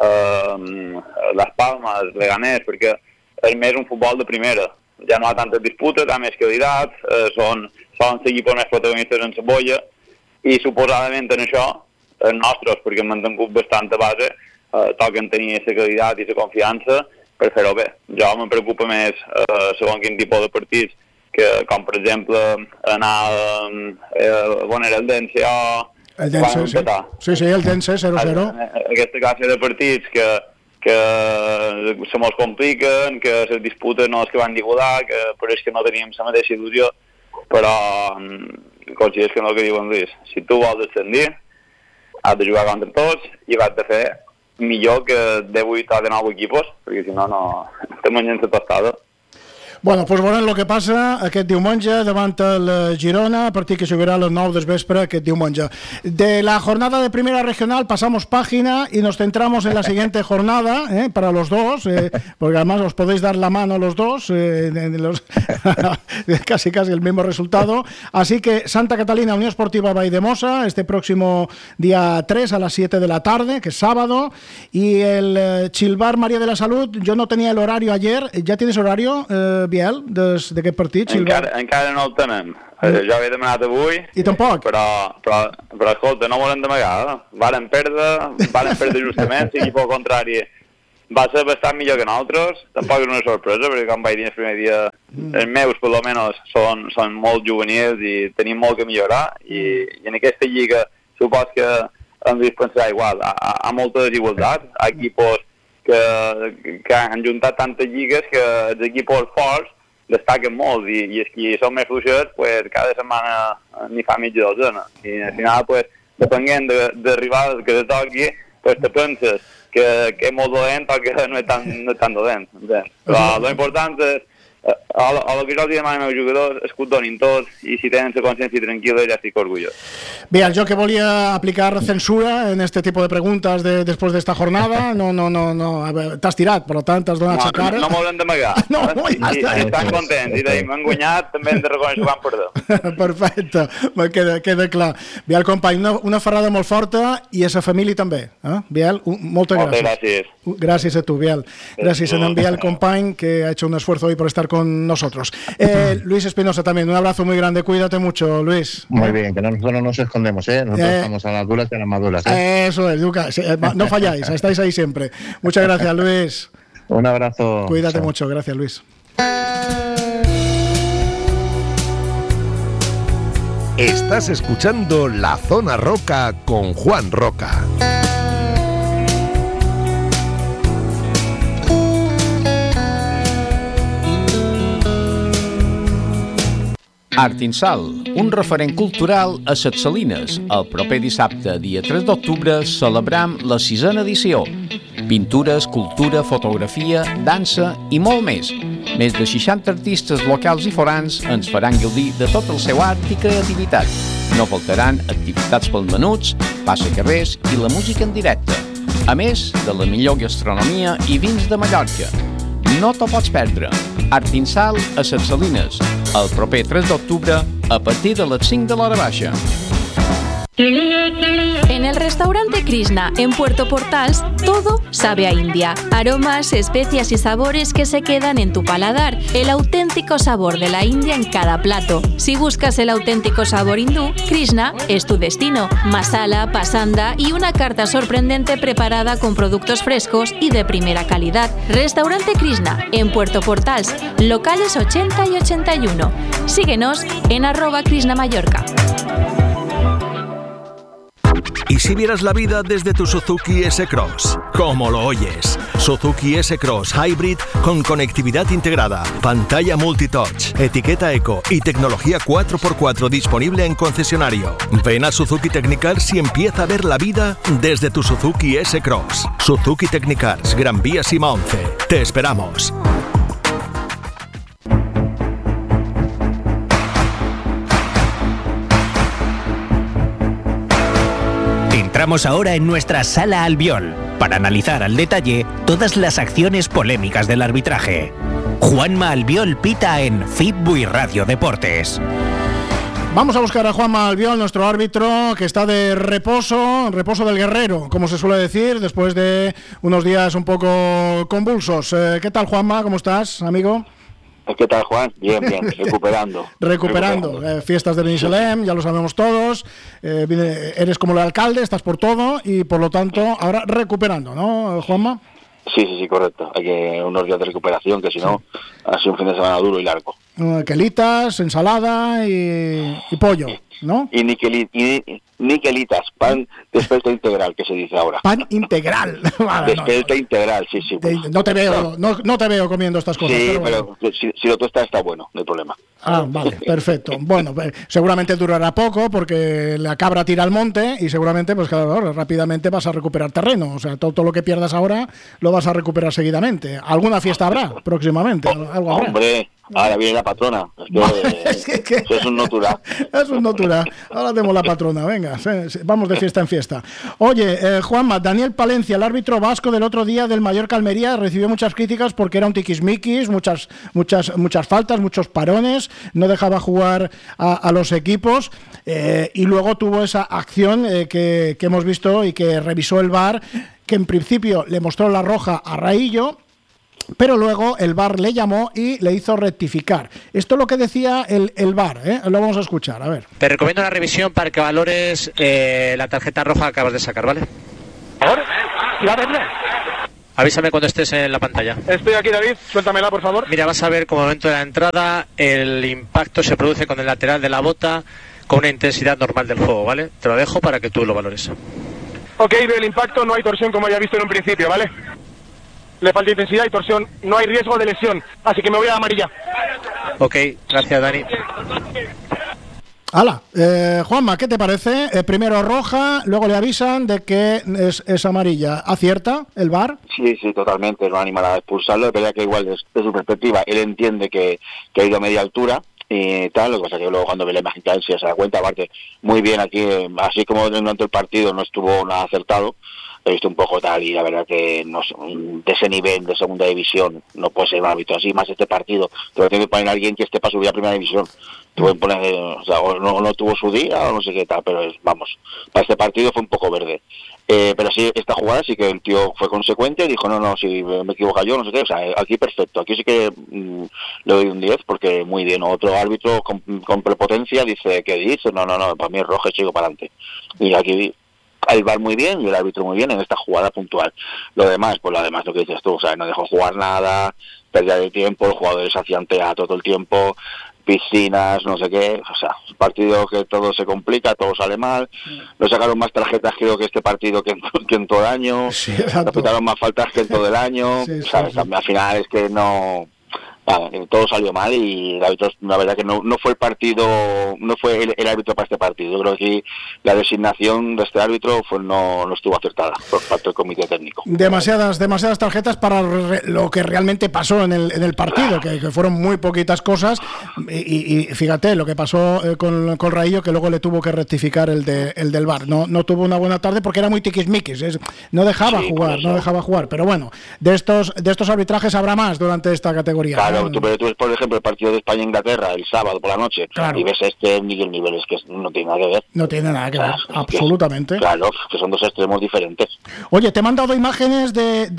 J: Las Palmas, Leganés, perquè és més un futbol de primera. Ja no hi ha tantes disputes, hi ha més qualitat, solen ser equipos més protagonistes en la bolla, i suposadament en això, els nostres, perquè hem mantingut bastanta base, toquen tenir aquesta qualitat i aquesta confiança per fer-ho bé. Jo me preocupa més segons quin tipus de partits, que com per exemple anar on era el Dense
B: el Dense, sí, el Dense 0-0.
J: Aquesta classe de partits que se mos compliquen, que les disputes no és que van igualar, que pareix que no teníem la mateixa il·lusió, però consideres que no el que diuen Lluís. Si tu vols descendir, has de jugar contra tots i has de fer millor que de 8 o de 9 equipos, perquè si no, te mengen la tostada.
B: Bueno, pues veurem el que passa aquest diumenge davant el Girona, partit que jugará a las 9 del vespre aquest diumenge. De la jornada de Primera Regional pasamos página y nos centramos en la siguiente jornada, para los dos, porque además os podéis dar la mano los dos, casi el mismo resultado. Así que Santa Catalina, Unión Esportiva Valldemosa, este próximo día 3 a las 7 de la tarde, que es sábado, y el Chilbar María de la Salud, yo no tenía el horario ayer, ¿ya tienes horario, Biel, d'aquest partit?
J: Encara no el tenem. Jo havia demanat avui.
B: I tampoc?
J: Però escolta, no volem d'amagar. Varen perdre justament, l'equip al contrari va ser bastant millor que nosaltres. Tampoc és una sorpresa, perquè com vaig dir el primer dia, els meus, per almenys, són molt juvenils i tenim molt que millorar. I en aquesta lliga, supos que ens dispensarà igual. Hi ha molta desigualtat. Hi ha equipos que han juntat tantes lligues que els equips forts destaquen molt i els que són més fluixets pues, cada setmana n'hi fa mitja dotzena i al final pues, depenent de rivals que te toqui pues, te penses que és molt dolent o que no és tan dolent. Però l'important és a lo que jo els demanem als jugadors és que ho donin tot i si tenen la consciència tranquil·la ja estic orgullós.
B: Bien, yo que volía aplicar censura en este tipo de preguntas después de esta jornada, no, t'has tirat, per tant t'has donat la cara.
J: No m'haurem d'amagar. I estan contents, i hem guanyat, també hem de reconèixer que vam perdre.
B: Perfecte, queda clar. Biel, company, una ferrada molt forta i a la família també. Biel, moltes gràcies.
J: Moltes gràcies.
B: Gracias a tu, Biel. Gracias a Biel, company, que ha hecho un esfuerzo hoy por estar con nosotros. Luis Espinosa también, un abrazo muy grande, cuídate mucho, Luis.
I: Muy bien, que nosotros no nos escondemos, nosotros estamos a las duras y a las maduras.
B: Eso es, Luca, no falláis, estáis ahí siempre. Muchas gracias, Luis.
I: Un abrazo.
B: Cuídate mucho, gracias, Luis.
C: Estás escuchando La Zona Roca con Juan Roca.
H: Artinsal, un referent cultural a Ses Salines. El proper dissabte, dia 3 d'octubre, celebram la 6a edició. Pintura, escultura, fotografia, dansa i molt més. Més de 60 artistes locals i forans ens faran gaudir de tot el seu art i creativitat. No faltaran activitats pels menuts, passacarrers i la música en directe. A més de la millor gastronomia i vins de Mallorca. No t'ho pots perdre. Artinsal a Ses Salines, el proper 3 d'octubre a partir de les 5 de l'hora baixa.
K: En el restaurante Krishna, en Puerto Portals, todo sabe a India. Aromas, especias y sabores que se quedan en tu paladar. El auténtico sabor de la India en cada plato. Si buscas el auténtico sabor hindú, Krishna es tu destino. Masala, pasanda y una carta sorprendente preparada con productos frescos y de primera calidad. Restaurante Krishna, en Puerto Portals, locales 80 y 81. Síguenos en @KrishnaMallorca.
L: ¿Y si vieras la vida desde tu Suzuki S-Cross? ¿Cómo lo oyes? Suzuki S-Cross Hybrid con conectividad integrada, pantalla multitouch, etiqueta eco y tecnología 4x4 disponible en concesionario. Ven a Suzuki Technicars y empieza a ver la vida desde tu Suzuki S-Cross. Suzuki Technicars, Gran Vía Sima 11. Te esperamos.
F: Entramos ahora en nuestra Sala Albiol para analizar al detalle todas las acciones polémicas del arbitraje. Juanma Albiol pita en Fitbui Radio Deportes.
B: Vamos a buscar a Juanma Albiol, nuestro árbitro, que está de reposo del guerrero, como se suele decir, después de unos días un poco convulsos. ¿Qué tal, Juanma? ¿Cómo estás, amigo?
M: ¿Qué tal, Juan? Bien, recuperando.
B: Fiestas de Benisalem, ya lo sabemos todos. Eres como el alcalde, estás por todo y por lo tanto ahora recuperando, ¿no, Juanma?
M: Sí, correcto. Hay que unos días de recuperación, que si no, ha sido un fin de semana duro y largo.
B: Quelitas, ensalada y pollo, ¿no?
M: Y niquelitas, pan de espelta integral, que se dice ahora.
B: Pan integral.
M: Vale, de espelta integral, sí.
B: No te veo comiendo estas cosas.
M: Sí, pero si lo tostas está bueno, no hay problema.
B: Vale, perfecto. Bueno, seguramente durará poco porque la cabra tira al monte y seguramente, pues claro, rápidamente vas a recuperar terreno. O sea, todo lo que pierdas ahora lo vas a recuperar seguidamente. ¿Alguna fiesta habrá próximamente? ¿Algo habrá?
M: Hombre, ahora viene la patrona. Es que es un notura.
B: Es un notura. Ahora tenemos la patrona, venga, vamos de fiesta en fiesta. Oye, Juanma, Daniel Palencia, el árbitro vasco del otro día del Mallorca Almería, recibió muchas críticas porque era un tiquismiquis, muchas faltas, muchos parones, no dejaba jugar a los equipos y luego tuvo esa acción que hemos visto y que revisó el VAR, que en principio le mostró la roja a Raillo, pero luego el VAR le llamó y le hizo rectificar. Esto es lo que decía el VAR, lo vamos a escuchar, a ver.
N: Te recomiendo la revisión para que valores la tarjeta roja que acabas de sacar, ¿vale?
O: ¿Ahora? ¿La verdad?
N: Avísame cuando estés en la pantalla.
O: Estoy aquí, David, suéltamela, por favor.
N: Mira, vas a ver como momento de la entrada el impacto se produce con el lateral de la bota con una intensidad normal del juego, ¿vale? Te lo dejo para que tú lo valores.
O: Ok, veo el impacto, no hay torsión como había visto en un principio, ¿vale? Le falta intensidad y torsión, no hay riesgo de lesión, así que me voy a amarilla.
N: Ok, gracias, Dani.
B: Hala, Juanma, ¿qué te parece? Primero roja, luego le avisan de que es amarilla. ¿Acierta el VAR?
M: Sí, totalmente, no anima a expulsarlo. Es verdad que igual desde su perspectiva, él entiende que ha ido a media altura y tal, lo que pasa que luego cuando ve la imagen claro se da cuenta, aparte, muy bien aquí, así como durante el partido no estuvo nada acertado, he visto un poco tal y la verdad que no, de ese nivel de segunda división no puede ser un árbitro así, más este partido te lo tiene que poner alguien que esté para subir a primera división, o no tuvo su día o no sé qué tal, pero vamos, para este partido fue un poco verde. Pero sí, esta jugada sí que el tío fue consecuente, dijo no, si me equivoco yo, no sé qué, o sea, aquí perfecto, aquí sí que le doy un 10 porque muy bien. Otro árbitro con prepotencia dice, ¿qué dice? No, para mí es rojo y sigo para adelante. Y aquí el VAR muy bien y el árbitro muy bien en esta jugada puntual. Lo demás lo que dices tú, o sea, no dejó jugar nada, pérdida de tiempo, los jugadores hacían teatro todo el tiempo, piscinas, no sé qué, o sea, un partido que todo se complica, todo sale mal, no sacaron más tarjetas creo que este partido que en todo el año, respetaron más faltas que en todo el año, ¿sabes? Al final es que no... todo salió mal y el árbitro, la verdad que no fue el partido, no fue el árbitro para este partido. Yo creo que la designación de este árbitro no estuvo acertada por parte del comité técnico.
B: Demasiadas tarjetas para lo que realmente pasó en el partido, que fueron muy poquitas cosas y fíjate lo que pasó con Raillo, que luego le tuvo que rectificar el del VAR. No tuvo una buena tarde porque era muy tiquismiquis, no dejaba jugar, pero bueno, de estos arbitrajes habrá más durante esta categoría.
M: Claro, tú ves, por ejemplo, el partido de España-Inglaterra el sábado por la noche, claro, y ves nivel es que no tiene nada que ver.
B: No tiene nada que ver, absolutamente.
M: Claro, que son dos extremos diferentes.
B: Oye, te he mandado imágenes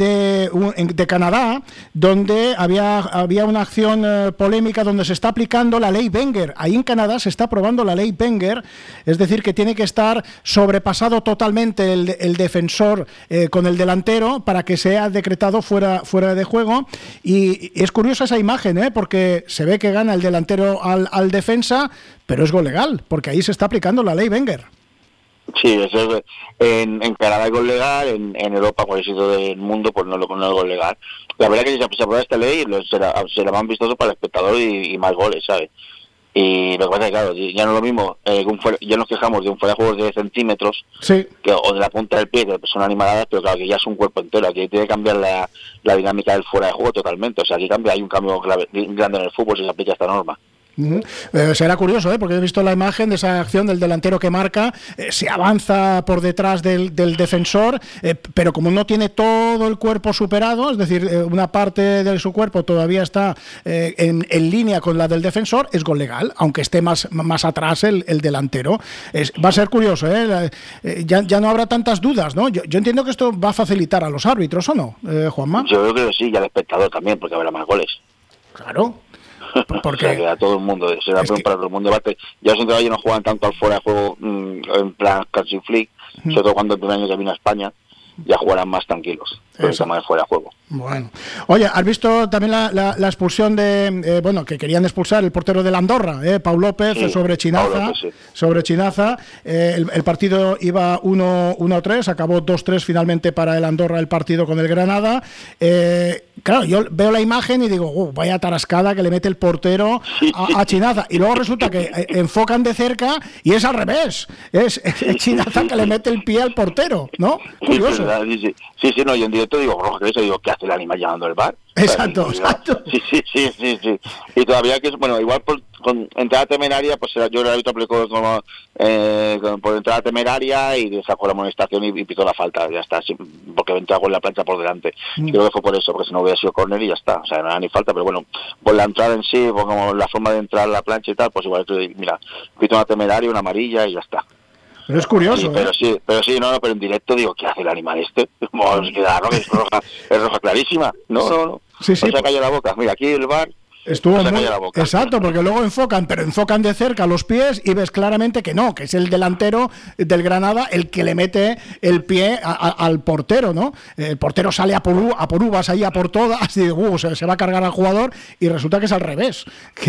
B: de Canadá, donde había una acción polémica donde se está aplicando la ley Wenger. Ahí en Canadá se está aprobando la ley Wenger, es decir, que tiene que estar sobrepasado totalmente el defensor con el delantero para que sea decretado fuera de juego. Y es curiosa esa imagen, porque se ve que gana el delantero al defensa, pero es gol legal, porque ahí se está aplicando la ley Wenger.
M: Sí, eso es, en Canadá es gol legal, en Europa, por el sitio del mundo, pues no es gol legal. La verdad que si se aprueba esta ley, será más vistoso para el espectador y más goles, ¿sabes? Y lo que pasa es que, claro, ya no es lo mismo, ya nos quejamos de un fuera de juegos de centímetros,
B: sí,
M: o de la punta del pie, que son animaladas, pero claro, que ya es un cuerpo entero, aquí tiene que cambiar la dinámica del fuera de juego totalmente, o sea, aquí hay un cambio grande en el fútbol si se aplica esta norma.
B: Será curioso, porque he visto la imagen de esa acción del delantero que marca, se avanza por detrás del defensor, pero como no tiene todo el cuerpo superado, es decir, una parte de su cuerpo todavía está en línea con la del defensor, es gol legal, aunque esté más atrás el delantero. Va a ser curioso, ya no habrá tantas dudas, ¿no? Yo entiendo que esto va a facilitar a los árbitros, ¿o no, Juanma?
M: Yo creo que sí, y al espectador también, porque habrá más goles.
B: Claro. Porque
M: o sea, que a todo el mundo, será para todo el mundo debate. Ya son que no juegan tanto al fuera de juego en plan Country Flick, sobre todo cuando el primer año que vino a España, ya jugarán más tranquilos, por el tema de fuera de juego.
B: Bueno, oye, ¿has visto también la expulsión de, que querían expulsar el portero del Andorra, Pau López, sobre Chinaza? Sobre Chinaza, el partido iba 1-3, acabó 2-3 finalmente para el Andorra el partido con el Granada. Claro, yo veo la imagen y digo, vaya tarascada que le mete el portero a Chinaza, y luego resulta que enfocan de cerca y es al revés, es Chinaza que le mete el pie al portero, ¿no? Curioso.
M: Sí, no, yo en directo digo, ¿qué hace el animal llamando el VAR?
B: Exacto.
M: Sí. Y todavía que es, igual con entrada temeraria, pues yo el árbitro aplicó por entrada temeraria y sacó la amonestación y pitó la falta, ya está, porque entraba con la plancha por delante. Creo que fue por eso, porque si no hubiera sido córner y ya está, o sea, no era ni falta, pero bueno, por la entrada en sí, por como la forma de entrar la plancha y tal, pues igual, mira, pito una temeraria, una amarilla y ya está.
B: Pero es curioso,
M: pero en directo digo, ¿qué hace el animal este? Claro, es roja clarísima. No.
B: Sí.
M: Se ha callado la boca. Mira, aquí el VAR
B: estuvo muy... Exacto, porque luego enfocan de cerca los pies y ves claramente que no, que es el delantero del Granada el que le mete el pie al portero, ¿no? El portero sale a por uvas ahí, a por todas, y se va a cargar al jugador y resulta que es al revés.